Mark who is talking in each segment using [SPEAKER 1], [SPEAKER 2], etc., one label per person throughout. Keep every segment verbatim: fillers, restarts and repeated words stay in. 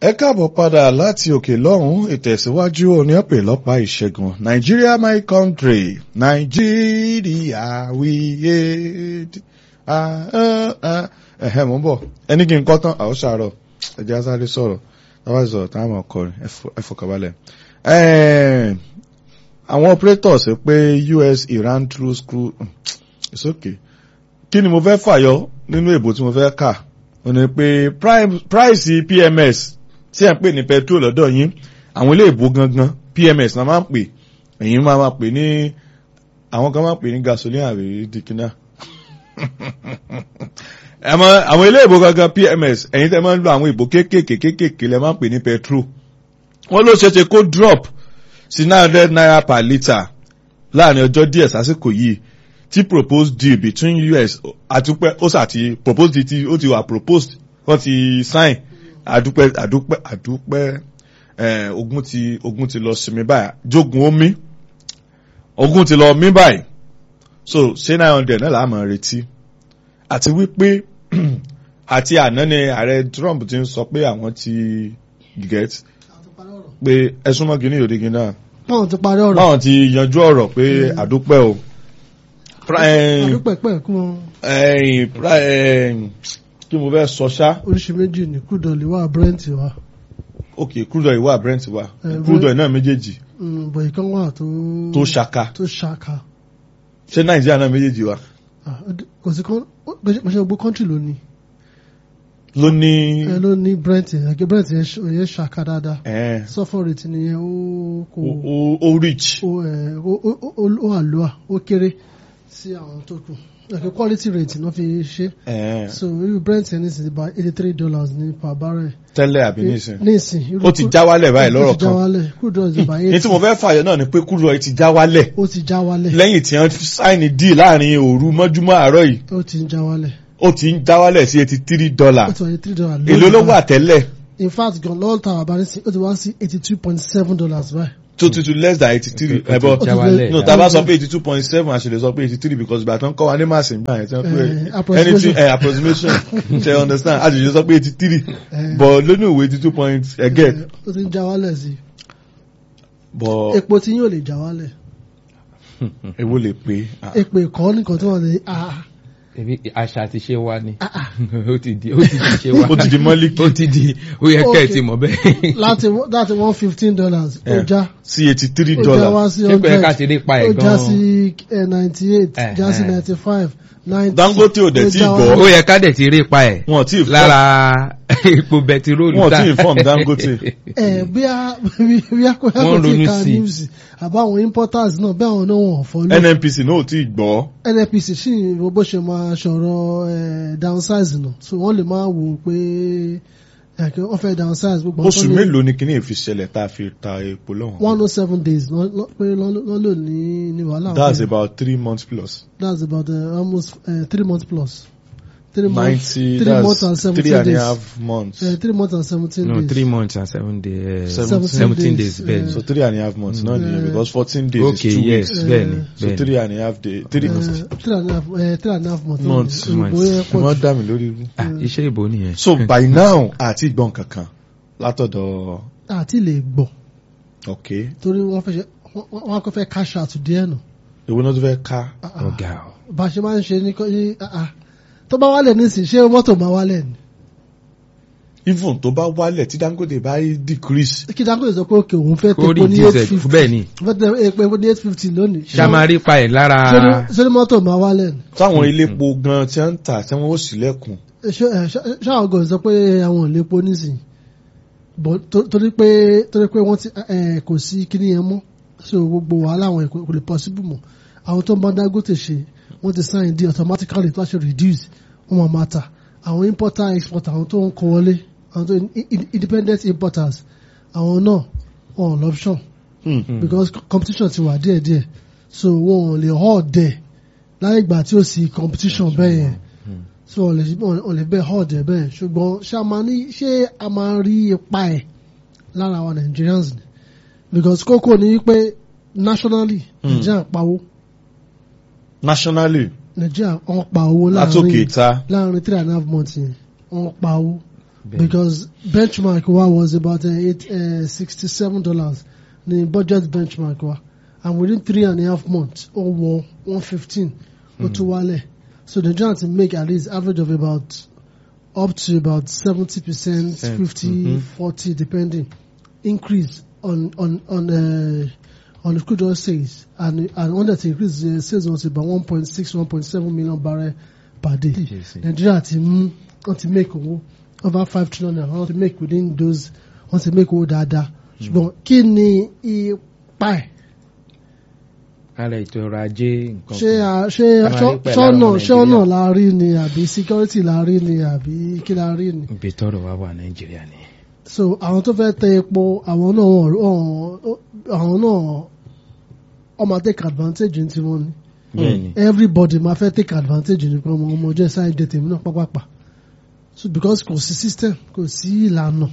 [SPEAKER 1] ẹ káàbọ̀ padà láti òkè lọ́hùn ìtẹ̀síwájú òní ọ̀pẹ̀ lọ́pàá ìṣẹ́gun Nigeria my country Nigeria we hate ẹ̀hẹ́ mọ́ bọ̀ ẹni kí n kọ́ tán àwọn ṣàárọ̀ ẹ̀jẹ̀ asáré sọ̀rọ̀ táwọn sọ̀rọ̀ táwọn ọkọrin ẹ̀fọ̀kàbalẹ̀ àwọn operators pé U S Iran through screw it's okay kí ni mo fẹ́ fàyọ nínú èbò tí mo fẹ́ kà ó ní pé price P M S tí ẹ̀ ń pè ní petrol lọ́dọ̀ yín àwọn ilé ìbò gangan P M S náà máa ń pè ẹ̀yin máa máa pè ní àwọn kan máa ń pè ní gasoline àbí dikina àwọn ilé ìbò gangan P M S ẹ̀yin tẹ́ máa ń lo àwọn ìbò kéékèèké kéékèèké lẹ́ máa ń pè ní petrol wọ́n ló ṣeéṣe kó drop sí nine hundred naira per litre láàrin ọjọ́ díẹ̀ sásìkò yìí tí proposed deal between U S àtúpẹ́ ó sàti proposed deal tí ó ti wà proposed wọ́n ti sign àdúpẹ́ àdúpẹ́ àdúpẹ́ ẹ̀ ogun ti ogun ti lọ sinmi báyìí jogun omi ogun ti lọ mí báyìí so ṣé nine hundred náà làá máa retí àti wípé àti àná ni ààrẹ Trump ti ń sọ pé àwọn ti get pé ẹ̀sùn mọ́ gíní òde gíní náà
[SPEAKER 2] báwọn ti parí ọ̀rọ̀
[SPEAKER 1] báwọn ti yanjú ọ̀rọ̀ pé àdúpẹ́ o
[SPEAKER 2] àdúpẹ́ pẹ̀ kún
[SPEAKER 1] kí mo fẹ́ sọ ṣá.
[SPEAKER 2] oríṣi méjì ní crude oil wà Brent wà.
[SPEAKER 1] ok crude oil wà Brent wà crude oil náà méjèèjì.
[SPEAKER 2] bọ̀ ìkan wà tó.
[SPEAKER 1] tó ṣaka.
[SPEAKER 2] tó ṣaka.
[SPEAKER 1] ṣé Nàìjíríà náà méjèèjì wà.
[SPEAKER 2] kò sí kan ṣe gbogbo country ló ní.
[SPEAKER 1] ló ní.
[SPEAKER 2] ẹ ló ní Brent ẹgbẹ́ Brent yẹn ṣaka dáadáa. sulfur rate nìyẹn ó kò.
[SPEAKER 1] ó ó rich.
[SPEAKER 2] ó ó àlùwà ó kéré sí àwọn tó kù. like a quality rate no fi ṣe. so irú Brent yẹn nísìnyí about eighty three dollars ní per barrel.
[SPEAKER 1] tẹ́lẹ̀ àbí nísìn.
[SPEAKER 2] nísìn.
[SPEAKER 1] ó ti já wálẹ̀ báyìí lọ́rọ̀ kan.
[SPEAKER 2] ó ti já wálẹ̀ crude oil is about eighty.
[SPEAKER 1] ní tí mo fẹ́ fàyọ náà ni pé crude oil ti já wálẹ̀.
[SPEAKER 2] ó ti já wálẹ̀.
[SPEAKER 1] lẹ́yìn tí wọ́n sáìnì díì láàrin òru mọ́júmọ́ àárọ̀ yìí.
[SPEAKER 2] ó ti ń já wálẹ̀.
[SPEAKER 1] ó ti ń já wálẹ̀ sí eighty three dollars.
[SPEAKER 2] ó ti wá eighty three dollars.
[SPEAKER 1] èló ló wà tẹ́lẹ̀.
[SPEAKER 2] in fact gan lọ́ọ̀lù tàwa bá ní sí ó ti wá sí eighty two point seven dollars báyìí.
[SPEAKER 1] tó ti tu less than eighty three ẹbọ no tá bá sọ pé eighty two point seven àṣẹ lè sọ pé eighty three because ìgbà tó ń kọ́ wa ní màsí nígbà yẹn tí wọ́n pé anything eh, approximation ṣe understand a sì lè sọ pé eighty three but lónìí òwe eighty two point again.
[SPEAKER 2] ó ti ń já wálẹ̀ sí i.
[SPEAKER 1] but
[SPEAKER 2] epo tí yóò lè já wálẹ̀.
[SPEAKER 1] èwo lè pé.
[SPEAKER 2] epo ìkọ́ nìkan tí wọ́n lè
[SPEAKER 3] èmi àṣà ti ṣe wá ni ó ti di ó ti di ṣe wá
[SPEAKER 1] ó ti di mọ́líkì
[SPEAKER 3] ó ti di ó yẹ kẹ́ ẹ̀ ti mọ̀ bẹ́ẹ̀.
[SPEAKER 2] láti láti one fifteen dollars ó já
[SPEAKER 1] sí eighty three
[SPEAKER 2] ó já
[SPEAKER 1] dollars
[SPEAKER 2] wá sí
[SPEAKER 3] ṣé pé ká ti rí pa ẹ̀
[SPEAKER 2] ó já
[SPEAKER 3] gan-an.
[SPEAKER 2] sí ninety eight já sí ninety five ninety.
[SPEAKER 1] Dangote ò dẹ̀ tí ì gbọ́.
[SPEAKER 3] ó yẹ ká dẹ̀ ti rí pa ẹ̀
[SPEAKER 1] wọn ò tí ì fọ́
[SPEAKER 3] lára epo bẹtiróòlù
[SPEAKER 1] wọn ò tí ì fọ́ọ̀mù Dangote.
[SPEAKER 2] ẹ bí a bí a kò yà kò tí ì ka news àbáwọn importers náà bí àwọn náà wọ́n fọ́ lọ.
[SPEAKER 1] N N P C náà ò tí ì gbọ́.
[SPEAKER 2] N N P C sì ń bó ṣe máa ṣọ̀rọ̀ downsize náà so wọ́n lè máa wò pé wọ́n fẹ́ downsize gbogbo.
[SPEAKER 1] oṣù mélòó ni kíní ìfi ṣẹlẹ̀ tá a fi ta epo lọ́wọ́.
[SPEAKER 2] one oh seven days pé lọ́n lò ní ní wàhálà.
[SPEAKER 1] that's about three months plus.
[SPEAKER 2] that's about uh, almost uh, three months plus. Three
[SPEAKER 1] months,
[SPEAKER 2] ninety, three
[SPEAKER 1] that's
[SPEAKER 2] months and seventeen
[SPEAKER 1] three and
[SPEAKER 2] days.
[SPEAKER 1] a half months.
[SPEAKER 2] Uh, three months and seventeen
[SPEAKER 3] no
[SPEAKER 2] days.
[SPEAKER 3] three months and seven days uh,
[SPEAKER 2] Seventeen
[SPEAKER 3] seventeen
[SPEAKER 2] days,
[SPEAKER 3] days bẹ́ẹ̀.
[SPEAKER 2] uh,
[SPEAKER 1] So three and a half months, not
[SPEAKER 2] uh,
[SPEAKER 1] because fourteen days
[SPEAKER 3] okay
[SPEAKER 1] is two
[SPEAKER 3] yes
[SPEAKER 1] weeks.
[SPEAKER 3] bẹ́ẹ̀ ni
[SPEAKER 1] So
[SPEAKER 3] bẹ́ẹ̀
[SPEAKER 1] three
[SPEAKER 3] ni.
[SPEAKER 1] and a half days, three
[SPEAKER 2] Uh,
[SPEAKER 1] months.
[SPEAKER 2] three and a half, uh, three and a half months.
[SPEAKER 1] Months,
[SPEAKER 2] Òyìnbó
[SPEAKER 3] months.
[SPEAKER 2] yẹn pọ̀
[SPEAKER 1] Wọ́n
[SPEAKER 2] jù.
[SPEAKER 1] dá mi lórí.
[SPEAKER 3] Ah, iṣẹ́ ìbò nìyẹn.
[SPEAKER 1] So by now àti ìgbọ̀n kankan látọ̀dọ̀
[SPEAKER 2] àti lè gbọ́
[SPEAKER 1] okay.
[SPEAKER 2] torí wọ́n fẹ́ ṣe wọ́n wọ́n kọ́ fẹ́ cash out díẹ̀ nù.
[SPEAKER 1] Èwo náà tó fẹ́ ká.
[SPEAKER 3] ọ̀gá o.
[SPEAKER 2] bá a ṣe máa ń ṣe ní kọ́ ní tó bá wálẹ̀ nísìnyí ṣé mọ́tò máa wálẹ̀ ni.
[SPEAKER 1] Even tó bá wálẹ̀ tí Dangote bá decrease.
[SPEAKER 2] kí Dangote sọ pé òkè òun fẹ́
[SPEAKER 3] kó rí
[SPEAKER 2] tepo ní eight
[SPEAKER 3] diesel
[SPEAKER 2] fifty
[SPEAKER 3] bẹ́ẹ̀ ni
[SPEAKER 2] fẹ́ tepo ní eight fifty lónìí.
[SPEAKER 3] ṣàmárí pa ẹ̀ lára.
[SPEAKER 2] ṣé mọ́tò máa wálẹ̀ ni.
[SPEAKER 1] Táwọn iléepo gan tí wọ́n ń tà tí wọ́n ó ṣílẹ̀kùn.
[SPEAKER 2] ṣáà gọ̀ sọ pé àwọn ò lè po nísìnyí torí pé torí pé wọ́n ti kò sí kíní yẹn mọ́ so gbogbo wàhálà àwọn kò lè possible mọ́ àwọn tó ń bá Dangote ṣe wọ́n ti sign deal automatically tó ṣe reduce wọ́n máa máa tà àwọn importer exporter àwọn tó ń kó wọlé àwọn tó independent importers àwọn náà wọn ò lọ́pṣọ̀n because competition ti wà díẹ̀díẹ̀ so wọn ò lè hold there láyé ìgbà tí ó sì competition bẹ́ẹ̀ yẹn so wọn lè bẹ́ẹ̀ hold there bẹ́ẹ̀ ṣùgbọ́n ṣé a máa ní ṣé a máa rí ipa ẹ̀ lára àwọn Nigerians ni because kókó ni pé nationally Nigeria pawó.
[SPEAKER 1] Nationally.
[SPEAKER 2] Nigeria wọ́n pa owó
[SPEAKER 1] látòkè
[SPEAKER 2] láàrin
[SPEAKER 1] ta
[SPEAKER 2] láàrin three and a half months yẹn wọ́n pa owó because benchmark wa was about uh, eight uh, sixty seven dollars the budget benchmark wa and within three and a half months ó wọ one fifteen ó tún wálẹ̀ so the Nigerians to make at least average of about up to about seventy percent, fifty, mm-hmm. forty depending increase on on on uh, on the crude oil sales and and on that increase the sales was about one point six, one point seven million barrel per day. Yes, Nigeria ti mú wọ́n ti make owó over five trillion naira wọ́n ti make within those wọ́n ti make owó dáadáa ṣùgbọ́n kí ni ipa ẹ̀.
[SPEAKER 3] ara ètò ọrọ̀ ajé nǹkan
[SPEAKER 2] ṣé ṣé ṣọ́nà ṣọ́nà la rí ni àbí security la rí ni àbí kí la rí ni.
[SPEAKER 3] ibi tọ́rọ̀ wá wà Nàìjíríà ni.
[SPEAKER 2] so àwọn tó fẹ́ tẹ epo àwọn náà àwọn náà ọmọ take advantage ní tiwọn ni. everybody máa fẹ́ take advantage ní pé ọmọ ọmọ ọjọ́ side date mi náà pápápá so because kò sí system kò sí ìlànà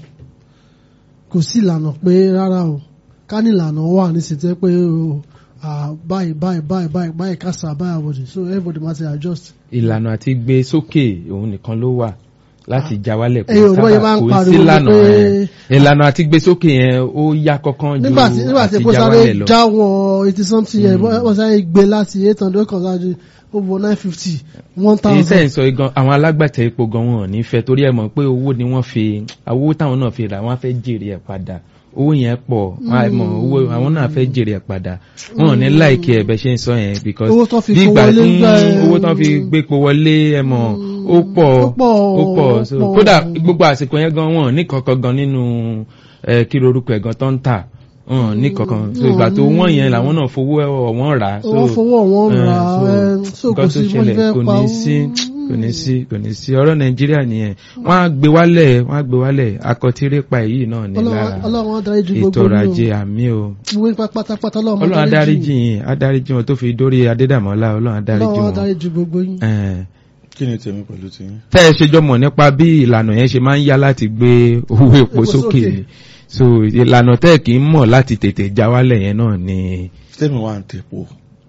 [SPEAKER 2] kò sí ìlànà pé rárá o ká ní ìlànà wà ní sètẹ́ pé o. Uh, báyìí báyìí báyìí báyìí báyìí kásá báyìí àwọ̀dì so everybody must adjust.
[SPEAKER 3] ìlànà àti gbé sókè òun nìkan ló wà láti já wálẹ̀ kò
[SPEAKER 2] sábà
[SPEAKER 3] kò sí ìlànà ẹ̀ ìlànà àti gbé sókè yẹn ó yá kankan ju àti já wálẹ̀ lọ. nígbà tí epo sáré
[SPEAKER 2] já wọ eighty something yẹn wọ́n sáré gbé láti eight hundred kan sáájú over nine fifty one thousand.
[SPEAKER 3] èyí sẹ́yìn sọ gan àwọn alágbàtà epo gan wọn ò ní fẹ́ torí ẹ̀ mọ̀ pé owó ni wọ́n fi owó táwọn náà fi rà wọ́n fẹ́ jèrè ẹ̀ padà owó yẹn pọ̀ mọ̀ owó àwọn náà fẹ́ jèrè ẹ̀ padà wọn ò ní láìkí ẹ̀ bẹ́ ṣe ń sọ yẹn because bí ìgbà tí owó tán fi gbépo wọlé ẹ̀ mọ̀ ó pọ̀ ó pọ̀ so kódà gbogbo àsìkò yẹn gan wọn ní kankan gan nínú kí lorúkọ ẹ̀ gan tó ń tà ní kankan so ìgbà tó wọ́n yẹn làwọn náà fowó ọ̀wọ́n rà so
[SPEAKER 2] wọ́n fowó ọ̀wọ́n rà so kò sí wọ́n fẹ́ pa
[SPEAKER 3] kò ní sí kò ní sí kò ní sí ọ̀rọ̀ Nàìjíríà nìyẹn wọ́n á gbé wálẹ̀ wọ́n á gbé wálẹ̀ akọtírépa èyí náà ní lára ètò ọrọ̀ ajé àmì o Ọlọ́run adáríjì yìí adáríjì wọn tó fi dórí Adédàmọ́lá Ọlọ́run adáríjì wọn.
[SPEAKER 1] kí ni tèmi pẹ̀lú tiyín.
[SPEAKER 3] tẹ́ ẹ ṣe jọ mọ̀ nípa bí ìlànà yẹn ṣe máa ń yá láti gbé owó epo sókè ni so ìlànà tẹ́ kì í mọ̀ láti tètè já wálẹ̀ yẹn náà ni.
[SPEAKER 1] tèmi wà ń tèpo.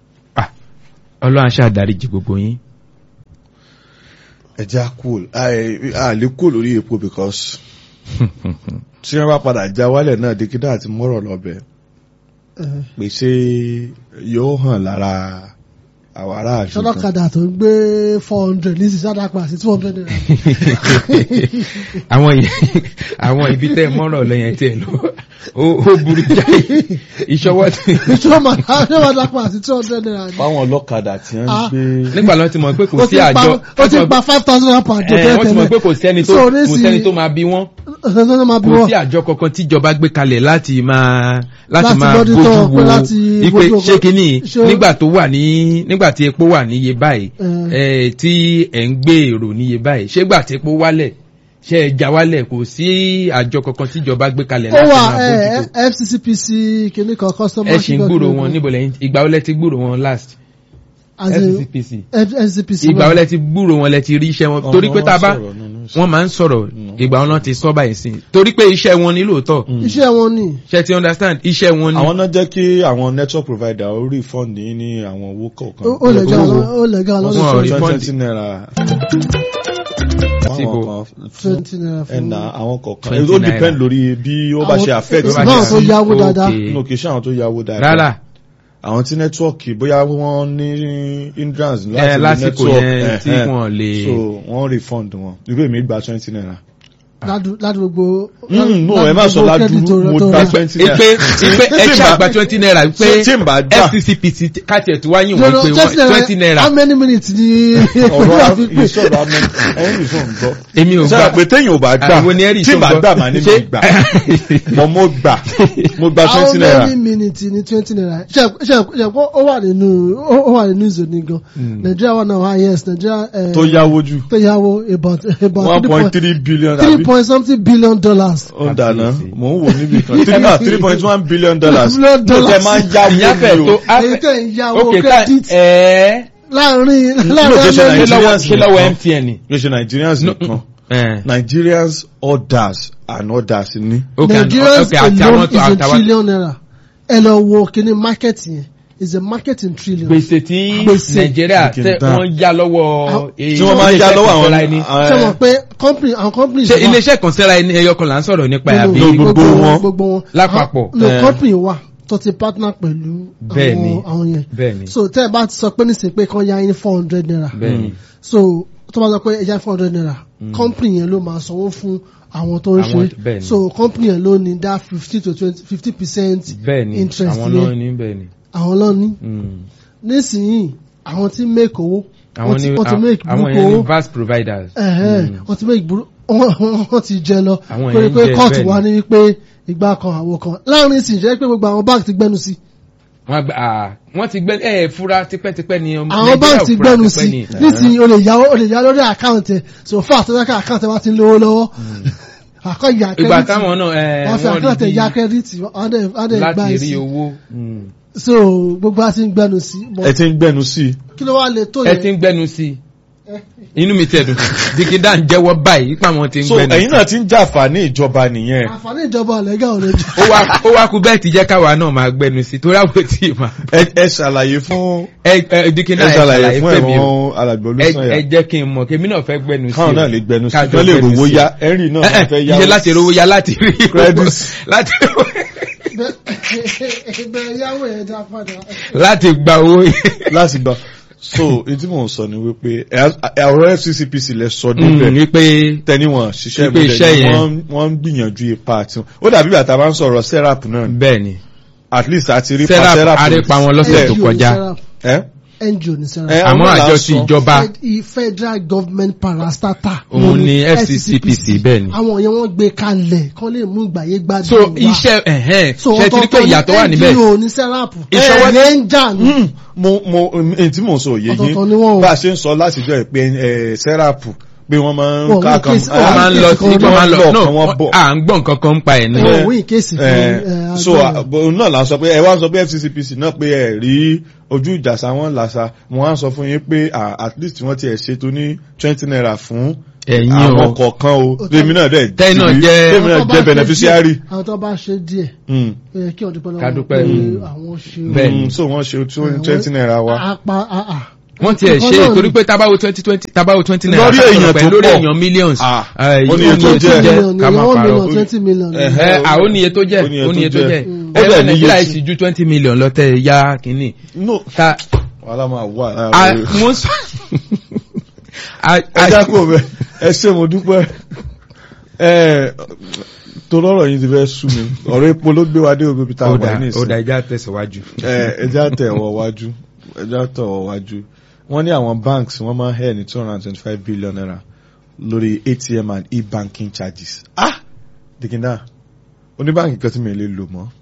[SPEAKER 3] Ọlọ́run aṣáàdáríjì gbogbo yín.
[SPEAKER 1] ẹja cool a lè cool lórí epo because tí wọ́n bá padà já wálẹ̀ náà dèkídà àti mọ́rọ̀ lọ́bẹ̀ pèsè yóò hàn lára àwọn ará àṣùkọ.
[SPEAKER 2] sọlọ́kadà tó ń gbé four hundred ní sísá dápà sí two hundred naira.
[SPEAKER 3] àwọn àwọn ibi tẹ́ mọ́rọ̀ lẹ́yìn tí ẹ lọ ó burú jáì ìṣọwọ́ tí.
[SPEAKER 2] ìṣọwọ́ dápà sí two hundred naira.
[SPEAKER 1] fáwọn ọlọ́kadà tí wọ́n ń gbé.
[SPEAKER 3] nígbà lọ́n ti mọ̀ pé kò sí àjọ.
[SPEAKER 2] ó ti pa five thousand naira per day tẹ́lẹ̀.
[SPEAKER 3] wọ́n ti mọ̀ pé kò sẹ́ni tó kò sẹ́ni tó máa bí wọ́n. kò sí àjọ kankan tíjọba gbé kalẹ̀ láti máa láti máa bójú wo ipe ṣé kínní nígbà tó wà ní nígbà tí epo wà níye báyìí tí ẹ̀ ń gbé èrò níye báyìí ṣé gbà tí epo wálẹ̀ ṣé ẹ já wálẹ̀ kò sí àjọ kankan tíjọba gbé kalẹ̀ láti máa bójú tó.
[SPEAKER 2] F C C P C kìíní kan customer.
[SPEAKER 3] ẹ ṣì ń gbúrò wọn níbo lẹ́yìn ìgbà wo lẹ ti gbúrò wọn last. F C C P C
[SPEAKER 2] F C C P C
[SPEAKER 3] ìgbà wo lẹ ti gbúrò wọn lẹ ti rí iṣẹ́ wọn torí pé tá a bá wọ́n máa ń sọ̀rọ̀ ìgbà wọn ti sọ báyìí sí torí pé iṣẹ́ wọn ní lóòótọ́.
[SPEAKER 2] iṣẹ́ wọn ní.
[SPEAKER 3] ṣe ti understand iṣẹ́ wọn ní.
[SPEAKER 1] àwọn náà jẹ́ kí àwọn network provider ó refund yín ní àwọn owó kọ̀ọ̀kan.
[SPEAKER 2] ó lè ga ó lè ga lọ́dún
[SPEAKER 1] sọ twenty naira.
[SPEAKER 2] twenty naira fún
[SPEAKER 1] ẹ̀nà àwọn kọ̀ọ̀kan ó depend lórí bí ó bá ṣe affect.
[SPEAKER 2] náà tó yáwó dáadáa.
[SPEAKER 1] nínú kì í ṣe àwọn tó yáwó dáadáa.
[SPEAKER 3] rárá
[SPEAKER 1] àwọn tí nẹ́tíwọ́ọ̀kì bóyá wọ́n ní hindrance
[SPEAKER 3] láti ní nẹ́tíwọ́ọ̀kì tí wọ́n lè
[SPEAKER 1] so wọ́n refund wọn irú èmi gba twenty naira.
[SPEAKER 2] ládùúgbò.
[SPEAKER 1] no ẹ má sọ ládùúgbò mo gba twenty naira.
[SPEAKER 3] ipe ipe ẹ ṣe àgbà twenty naira pé F C C P C káàtì ẹ̀ tí wáyé wọ́n pé twenty naira.
[SPEAKER 2] how many minutes ni.
[SPEAKER 1] ọ̀rọ̀ ìṣòro amẹ́ ẹ̀yìn ìṣòro ń gbọ́.
[SPEAKER 3] èmi ò gbà
[SPEAKER 1] sọ pé téèyàn ò bá gbà tí màá gbà máa ní mi gbà mọ mo gbà mo gba twenty naira.
[SPEAKER 2] how many minutes ni twenty naira. ṣe ṣe ṣe kó ó wà nínú ó wà nínú ìzòní gan. Nigeria wà náà yes Nigeria.
[SPEAKER 1] tó yáwó jù.
[SPEAKER 2] tó yáwó about about
[SPEAKER 1] one point three billion.
[SPEAKER 2] three point something billion dollars.
[SPEAKER 1] ó dáná mò ń wò níbi kan three ah three point one billion dollars.
[SPEAKER 2] billion dollars.
[SPEAKER 1] ó tẹ máa ń yáwó ní o.
[SPEAKER 2] èyí tẹ̀ ń yáwó credit.
[SPEAKER 3] ẹ̀ẹ́
[SPEAKER 2] láàrin
[SPEAKER 1] láàrin
[SPEAKER 3] ṣe lọ́wọ́ M T N ni.
[SPEAKER 1] kì í ṣe Nigerians nìkan Nigerians orders and orders ni.
[SPEAKER 2] Nigerians alone is a trillion naira. ẹ lọ wo kíní market yẹn is a market in trillions.
[SPEAKER 3] gbèsè tí
[SPEAKER 2] Gbèsè.
[SPEAKER 3] nàìjíríà tẹ wọ́n yá lọ́wọ́
[SPEAKER 1] tí wọ́n máa ń yá lọ́wọ́ àwọn
[SPEAKER 2] ṣé mo pé company àwọn company
[SPEAKER 3] ṣe iléeṣẹ́ kan síra ẹni ẹyọ kan là ń sọ̀rọ̀ nípa ẹ̀ àbí
[SPEAKER 1] gbogbo wọn.
[SPEAKER 2] gbogbo wọn
[SPEAKER 3] lápapọ̀.
[SPEAKER 2] no
[SPEAKER 1] Eh.
[SPEAKER 2] company wà tó ti partner pẹ̀lú
[SPEAKER 3] Bẹ́ẹ̀ni.
[SPEAKER 2] àwọn àwọn yẹn
[SPEAKER 3] bẹ́ẹ̀ni
[SPEAKER 2] so tẹ́ ẹ bá ti sọ pé nísìnyí pé kán yá yín ní four hundred naira
[SPEAKER 3] bẹ́ẹ̀ni
[SPEAKER 2] so tó bá sọ pé ẹ yá four hundred naira company yẹn ló máa sanwó fún àwọn tó ń
[SPEAKER 3] Àwọn-
[SPEAKER 2] ṣe
[SPEAKER 3] bẹ́ẹ̀ni.
[SPEAKER 2] so company yẹn ló ní dá fifty to twenty fifty percent
[SPEAKER 3] bẹ́ẹ̀ni
[SPEAKER 2] interest
[SPEAKER 3] àwọn náà
[SPEAKER 2] yẹn
[SPEAKER 3] ní bẹ́ẹ̀ni.
[SPEAKER 2] àwọn lọ ní
[SPEAKER 3] Mm.
[SPEAKER 2] nísìnyí àwọn tí make owó
[SPEAKER 3] àwọn
[SPEAKER 2] wọ́n ti
[SPEAKER 3] ní
[SPEAKER 2] wọ́n ti make
[SPEAKER 3] àwọn
[SPEAKER 2] burúkú
[SPEAKER 3] yẹn ní
[SPEAKER 2] owó
[SPEAKER 3] vast providers.
[SPEAKER 2] ẹ̀hẹ́,
[SPEAKER 3] Mm.
[SPEAKER 2] wọ́n ti make burú wọ́n wọ́n ti jẹ lọ
[SPEAKER 3] Àwọn
[SPEAKER 2] pé
[SPEAKER 3] yẹn
[SPEAKER 2] pé
[SPEAKER 3] jẹ,
[SPEAKER 2] court
[SPEAKER 3] bẹ́ẹ̀ni.
[SPEAKER 2] wá ní wípé ìgbà kan àwo kan láàrin ìsìn jẹ́ pé gbogbo àwọn bank ti gbẹ́nu sí
[SPEAKER 3] wọ́n gba ah wọ́n ti gbẹ́ ẹ̀ fura tipẹ́tipẹ́ ni ọmọ
[SPEAKER 2] àwọn bank ti
[SPEAKER 3] fura
[SPEAKER 2] gbẹ́nu
[SPEAKER 3] tipẹ́
[SPEAKER 2] sí
[SPEAKER 3] ni.
[SPEAKER 2] nísìnyí o lè yá o lè yá lórí àkáǹtì ẹ̀ so fún àtọ́jọ́ká àkáǹtì wa ti ń lówó lọ́wọ́ àkọ́ ìyá
[SPEAKER 3] ìgbà
[SPEAKER 2] kẹ́rìtì
[SPEAKER 3] táwọn náà ẹ̀
[SPEAKER 2] wọ́n fi
[SPEAKER 3] wọ́n
[SPEAKER 2] àkáǹtì
[SPEAKER 3] rí
[SPEAKER 2] ìyá
[SPEAKER 3] bí
[SPEAKER 2] kẹ́rìtì wọ́n dẹ̀ wọ́n dẹ̀ gbá
[SPEAKER 3] láti
[SPEAKER 2] ẹ̀
[SPEAKER 3] rí
[SPEAKER 2] sí
[SPEAKER 3] owó. Mm.
[SPEAKER 2] so gbogbo wa ti ń gbẹ́nu sí but
[SPEAKER 1] ẹ ti ń gbẹnu sí i.
[SPEAKER 2] kí ló wá lè tó
[SPEAKER 3] ẹ ti
[SPEAKER 2] yẹn
[SPEAKER 3] ń gbẹnu sí i inú mi tẹ̀dùn dikida ń jẹ́wọ́ báyìí ipa wọn ti ń
[SPEAKER 1] so
[SPEAKER 3] gbẹnu
[SPEAKER 1] ẹ̀yin náà ti ń jàǹfààní ìjọba nìyẹn.
[SPEAKER 2] àǹfààní ìjọba ọ̀lẹ́gà ò lè jù
[SPEAKER 3] ó wá ó wá kú bẹ́ẹ̀ ti jẹ́ káwa náà máa gbẹnu sí i torí àwọn tí ì máa.
[SPEAKER 1] ẹ ẹ ṣàlàyé fún
[SPEAKER 3] ẹ ẹ dikida
[SPEAKER 1] ẹ
[SPEAKER 3] ẹ
[SPEAKER 1] ṣàlàyé
[SPEAKER 3] ṣàlàyé
[SPEAKER 1] fún
[SPEAKER 3] fún mi o
[SPEAKER 1] ẹ̀wọ̀n alàgbà
[SPEAKER 3] ẹ
[SPEAKER 1] Olúsànyà
[SPEAKER 3] ẹ jẹ́ kí n mọ̀ kémi náà fẹ́ gbẹnu sí i.
[SPEAKER 1] káwọn náà lè gbẹnu sí i
[SPEAKER 3] Kájọ
[SPEAKER 1] kán lè
[SPEAKER 3] gbẹnu
[SPEAKER 1] rówó
[SPEAKER 3] sí i.
[SPEAKER 1] yá ẹ̀rì náà
[SPEAKER 3] ẹ
[SPEAKER 1] wọ́n fẹ́
[SPEAKER 3] ẹ
[SPEAKER 1] yá
[SPEAKER 3] iye láti rówó ya láti rí
[SPEAKER 1] Credit.
[SPEAKER 3] láti
[SPEAKER 2] bẹ́ẹ̀ yáwó ẹ̀ dá padà
[SPEAKER 3] láti gba owó
[SPEAKER 1] láti gbà. so etí mò ń sọ ni wípé ẹ- ọ̀rọ̀ F C C P C lẹ sọ
[SPEAKER 3] Mm,
[SPEAKER 1] débẹ̀
[SPEAKER 3] wípé
[SPEAKER 1] tẹni wọn ṣiṣẹ́
[SPEAKER 3] Wípé iṣẹ́
[SPEAKER 1] ìmúlẹ̀
[SPEAKER 3] yẹn.
[SPEAKER 1] wọ́n wọ́n ń gbìyànjú ipa tiwọn ó dàbí bàtà bá ń sọ̀rọ̀ serap náà
[SPEAKER 3] bẹ́ẹ̀ ni
[SPEAKER 1] at least àti rí pa
[SPEAKER 3] serap
[SPEAKER 1] serap
[SPEAKER 3] arípa wọn lọ́sẹ̀ tó
[SPEAKER 2] N G O ní
[SPEAKER 3] kọjá
[SPEAKER 2] Serap.
[SPEAKER 1] ẹ
[SPEAKER 2] N G O ní Serap.
[SPEAKER 1] ẹ
[SPEAKER 3] àmọ́
[SPEAKER 1] àwọn là ń
[SPEAKER 3] àjọ
[SPEAKER 1] sọ.
[SPEAKER 3] ti ìjọba
[SPEAKER 2] Fed- Federal Government Parastatal.
[SPEAKER 3] òun ni F C C P C bẹ́ẹ̀ ni.
[SPEAKER 2] àwọn yẹn wọ́n gbé kalẹ̀ kán lè mú ìgbàyé gbádùn
[SPEAKER 3] so
[SPEAKER 2] wa.
[SPEAKER 3] iṣẹ́ ẹ̀hẹ́n
[SPEAKER 2] so
[SPEAKER 3] ṣe ti rí pé ìyàtọ̀ wà níbẹ̀.
[SPEAKER 2] N G O ní Serap.
[SPEAKER 3] Ìṣọwọ́-
[SPEAKER 2] ẹ̀ ń jà ní.
[SPEAKER 1] Hmm, mo mo èyí tí mò ń sọ òye
[SPEAKER 2] Ọ̀tọ̀ọ̀tọ̀ ni wọ́n o.
[SPEAKER 1] yín bá a ṣe ń sọ látijọ́ ẹ̀ pé ẹ serap pé wọ́n máa ń
[SPEAKER 2] Wọ́n
[SPEAKER 1] ká
[SPEAKER 2] ní
[SPEAKER 1] kan
[SPEAKER 2] case-
[SPEAKER 3] wọ́n máa ń lọ sí wọ́n máa ń lọ
[SPEAKER 1] kan
[SPEAKER 3] no
[SPEAKER 1] wọ́n bọ̀.
[SPEAKER 3] à ń gbọ́ nǹkan kan ń pa ẹ̀ ní.
[SPEAKER 2] Ẹ̀ wọ́n ìkéèsì fún
[SPEAKER 1] Eh,
[SPEAKER 2] ẹ̀,
[SPEAKER 1] so
[SPEAKER 2] agbára.
[SPEAKER 1] òun náà là ń sọ pé ẹ wá sọ pé F C C P C náà pé ẹ rí ojú ìjàsá wọn làṣà wọn á sọ fún yín pé ah, at least wọ́n ti ẹ̀ ṣètò ní twenty naira fún
[SPEAKER 3] ẹ̀yin
[SPEAKER 1] àwọn
[SPEAKER 3] o
[SPEAKER 1] kọ̀ọ̀kan o lèmi náà dẹ̀
[SPEAKER 3] Tẹ́yìn náà
[SPEAKER 1] rí,
[SPEAKER 3] jẹ́-
[SPEAKER 1] lèmi náà
[SPEAKER 2] Àwọn tó bá
[SPEAKER 1] jẹ́
[SPEAKER 2] ṣe
[SPEAKER 1] beneficiary.
[SPEAKER 2] díẹ̀- àwọn tó bá ṣe díẹ̀
[SPEAKER 1] Hmm.
[SPEAKER 2] ó yẹ kí ọdún pẹ́
[SPEAKER 3] Ká
[SPEAKER 2] lọ́wọ́
[SPEAKER 3] dúpẹ́.
[SPEAKER 2] pé
[SPEAKER 3] Mm.
[SPEAKER 2] àwọn ṣe
[SPEAKER 3] Bẹ́ẹ̀ ni.
[SPEAKER 1] Hmm, so wọ́n ṣe
[SPEAKER 2] Eh,
[SPEAKER 1] twenty
[SPEAKER 2] wọ́n-
[SPEAKER 1] naira wa.
[SPEAKER 2] apá àà.
[SPEAKER 3] wọ́n ti ẹ̀
[SPEAKER 2] Nǹkan
[SPEAKER 3] ṣe
[SPEAKER 2] náà
[SPEAKER 3] torí
[SPEAKER 2] ni.
[SPEAKER 3] pé tabawo twenty twenty tabawo twenty naira
[SPEAKER 1] Lórí
[SPEAKER 3] ká sọ̀rọ̀
[SPEAKER 1] èèyàn
[SPEAKER 3] pẹ̀
[SPEAKER 1] tó
[SPEAKER 3] lórí
[SPEAKER 1] pọ̀.
[SPEAKER 3] èèyàn millions.
[SPEAKER 1] Ah,
[SPEAKER 3] Eh,
[SPEAKER 1] ó ní iye tó
[SPEAKER 3] ó ní
[SPEAKER 1] jẹ́.
[SPEAKER 2] million
[SPEAKER 3] ká
[SPEAKER 2] ni
[SPEAKER 3] má
[SPEAKER 2] one
[SPEAKER 3] parọ́.
[SPEAKER 2] million twenty million.
[SPEAKER 1] Eh,
[SPEAKER 3] Ẹ àwọn oníye tó jẹ́
[SPEAKER 1] Ó ní iye
[SPEAKER 3] oníye
[SPEAKER 1] tó
[SPEAKER 3] tó
[SPEAKER 1] jẹ́.
[SPEAKER 3] jẹ́
[SPEAKER 1] Ó
[SPEAKER 3] ẹ
[SPEAKER 1] dẹ̀
[SPEAKER 3] wọ́n
[SPEAKER 1] ní iye
[SPEAKER 3] Nàìjíríà
[SPEAKER 1] tí-
[SPEAKER 3] sì ju twenty million lọ tẹ ya kínní.
[SPEAKER 1] no
[SPEAKER 3] ta
[SPEAKER 1] wàhálà máa wà.
[SPEAKER 3] a mo sọ. a
[SPEAKER 1] ẹ
[SPEAKER 3] a
[SPEAKER 1] jákò bẹ ẹ ṣé mo dúpẹ́ ẹ tó lọ́rọ̀ yìí ti fẹ́ sú mi ọ̀rọ̀ epo ló gbé wa dé omi peter
[SPEAKER 3] ó
[SPEAKER 1] wà
[SPEAKER 3] dà
[SPEAKER 1] ní
[SPEAKER 3] ó
[SPEAKER 1] ìsìn
[SPEAKER 3] dà ẹja tẹ̀síwájú.
[SPEAKER 1] ẹ ẹjá tẹ̀ ọ̀wọ́ wájú ẹjá tẹ̀ ọ̀wọ́ wájú wọ́n ní àwọn banks wọ́n máa ń hẹ́ ní two hundred and twenty five billion naira lórí A T M and e-banking charges ah dìgínà oníbànkì kan tí mi lè lò mọ́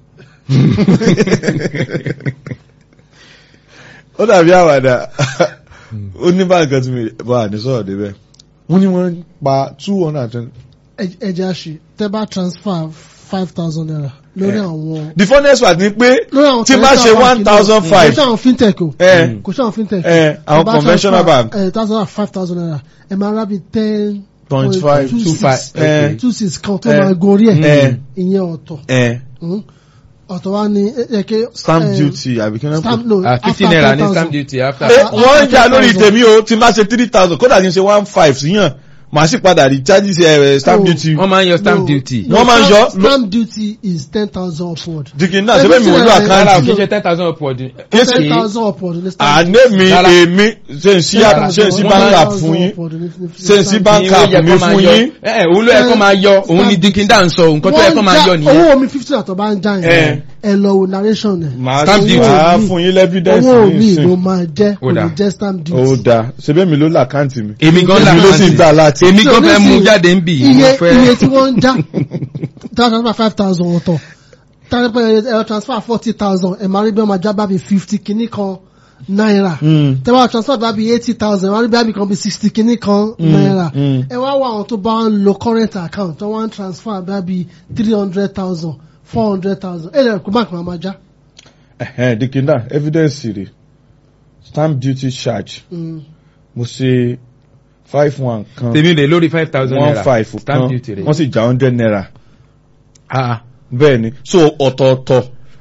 [SPEAKER 1] ó dàbí àwàdà oníbànkì kan tí mi bọ́ àdísọ̀rọ̀ débẹ̀ wọ́n ní wọ́n pa two hundred and twenty.
[SPEAKER 2] ẹ jẹ́ àṣì tẹ́ bá transfer five thousand naira lórí àwọn.
[SPEAKER 1] the funniest part ni pé
[SPEAKER 2] lórí àwọn
[SPEAKER 1] tí bá ṣe one thousand
[SPEAKER 2] kò
[SPEAKER 1] five
[SPEAKER 2] ṣe àwọn fintech o
[SPEAKER 1] ẹ
[SPEAKER 2] kò ṣe àwọn fintech
[SPEAKER 1] ẹ àwọn
[SPEAKER 2] Tẹ́ bá
[SPEAKER 1] conventional
[SPEAKER 2] transfer,
[SPEAKER 1] bank
[SPEAKER 2] ẹ thousand five thousand naira ẹ máa rà bí ten
[SPEAKER 1] point five
[SPEAKER 3] two five
[SPEAKER 1] ẹ
[SPEAKER 2] two six kan tó
[SPEAKER 1] Eh.
[SPEAKER 2] máa gorí ẹ̀
[SPEAKER 1] Eh.
[SPEAKER 2] ìyẹn ọ̀tọ̀
[SPEAKER 1] ẹ
[SPEAKER 2] Mm. ọ̀tọ̀ wa ni ẹ kí.
[SPEAKER 1] stamp
[SPEAKER 2] eh,
[SPEAKER 1] duty àbí kí wọ́n
[SPEAKER 2] stamp
[SPEAKER 1] pè.
[SPEAKER 2] no
[SPEAKER 3] Ah, fifty
[SPEAKER 2] after
[SPEAKER 3] naira
[SPEAKER 2] ten
[SPEAKER 3] ní
[SPEAKER 2] thousand.
[SPEAKER 3] stamp duty after.
[SPEAKER 1] ẹ
[SPEAKER 2] after
[SPEAKER 1] wọ́n ń jà
[SPEAKER 2] ten
[SPEAKER 1] lórí
[SPEAKER 2] thousand.
[SPEAKER 1] tèmi o tí n bá ṣe three thousand kódà kí n ṣe one five síyàn màá sì padà rí charges ẹ stamp
[SPEAKER 2] Oh.
[SPEAKER 1] duty.
[SPEAKER 3] wọ́n máa ń yọ stamp
[SPEAKER 2] No.
[SPEAKER 3] duty.
[SPEAKER 1] Wọ́n máa ń yọ.
[SPEAKER 2] stamp duty is ten thousand upward.
[SPEAKER 1] dìgì náà ṣe bẹ́ẹ̀ mi wò ló
[SPEAKER 2] Everything
[SPEAKER 3] rárá o
[SPEAKER 1] àkáǹtì.
[SPEAKER 3] kì í ṣe ten thousand upward.
[SPEAKER 1] Yes,
[SPEAKER 2] ten
[SPEAKER 1] eh.
[SPEAKER 2] thousand upward ní stamp
[SPEAKER 1] àní
[SPEAKER 2] duty.
[SPEAKER 1] mi
[SPEAKER 3] Rárá.
[SPEAKER 1] èmi ṣe ń sí ṣe ń sí bank app fún yín ṣe ń sí bank app mi fún yín.
[SPEAKER 3] ẹ ẹ òun ló yẹ kó máa yọ òun ni dikinda ń sọ nǹkan tó yẹ kó máa yọ nìyẹn.
[SPEAKER 2] owó mi fifty àtọ̀ bá ń já
[SPEAKER 1] Eh.
[SPEAKER 2] yẹn ẹ lọ wo narration ẹ̀.
[SPEAKER 1] màá
[SPEAKER 3] Stamp duty.
[SPEAKER 1] màá fún yín lẹ́bídẹ́ǹsì
[SPEAKER 2] owó
[SPEAKER 1] ní
[SPEAKER 2] mi
[SPEAKER 1] ìsìn.
[SPEAKER 2] ló máa jẹ́ kò
[SPEAKER 3] Ó dà.
[SPEAKER 2] ní jẹ́ stamp duty.
[SPEAKER 1] ó dáa ṣe bẹ́ẹ̀ mi ló là àkáǹtì mi.
[SPEAKER 3] èmi gan la
[SPEAKER 1] èmi ló sì ń gbà láti.
[SPEAKER 3] èmi
[SPEAKER 2] So
[SPEAKER 3] gan fẹ́ mú
[SPEAKER 2] nísìnyí,
[SPEAKER 3] jáde ń bì í mo
[SPEAKER 2] iye
[SPEAKER 3] fẹ́.
[SPEAKER 2] iye tí wọ́n ń já transfer five thousand ọ̀tọ̀ transfer ẹ̀rọ transfer forty thousand ẹ̀ máa rí bí wọ́n máa já bá bí fifty kìíní kan náírà
[SPEAKER 1] Mm.
[SPEAKER 2] tẹ́wọ́ transfer bá bí eighty thousand ẹ̀ máa rí bí kan bí sixty kìíní kan náírà
[SPEAKER 1] mm.
[SPEAKER 2] ẹ wá wá àwọn tó bá ń lo current account tó wá ń transfer bá bí three hundred thousand four hundred thousand ẹ̀ lẹ́rìí kó báńkì máa máa já.
[SPEAKER 1] Ẹ̀hẹ́n, dìkìndà evidence rẹ̀ stamp duty charge
[SPEAKER 2] Mm.
[SPEAKER 1] mo ṣe five one kan
[SPEAKER 3] tèmi rè lórí five thousand
[SPEAKER 1] one
[SPEAKER 3] naira
[SPEAKER 1] five kan
[SPEAKER 3] stamp duty rè.
[SPEAKER 1] wọ́n sì já hundred naira
[SPEAKER 3] Ah,
[SPEAKER 1] bẹ́ẹ̀ ni so ọ̀tọ̀ọ̀tọ̀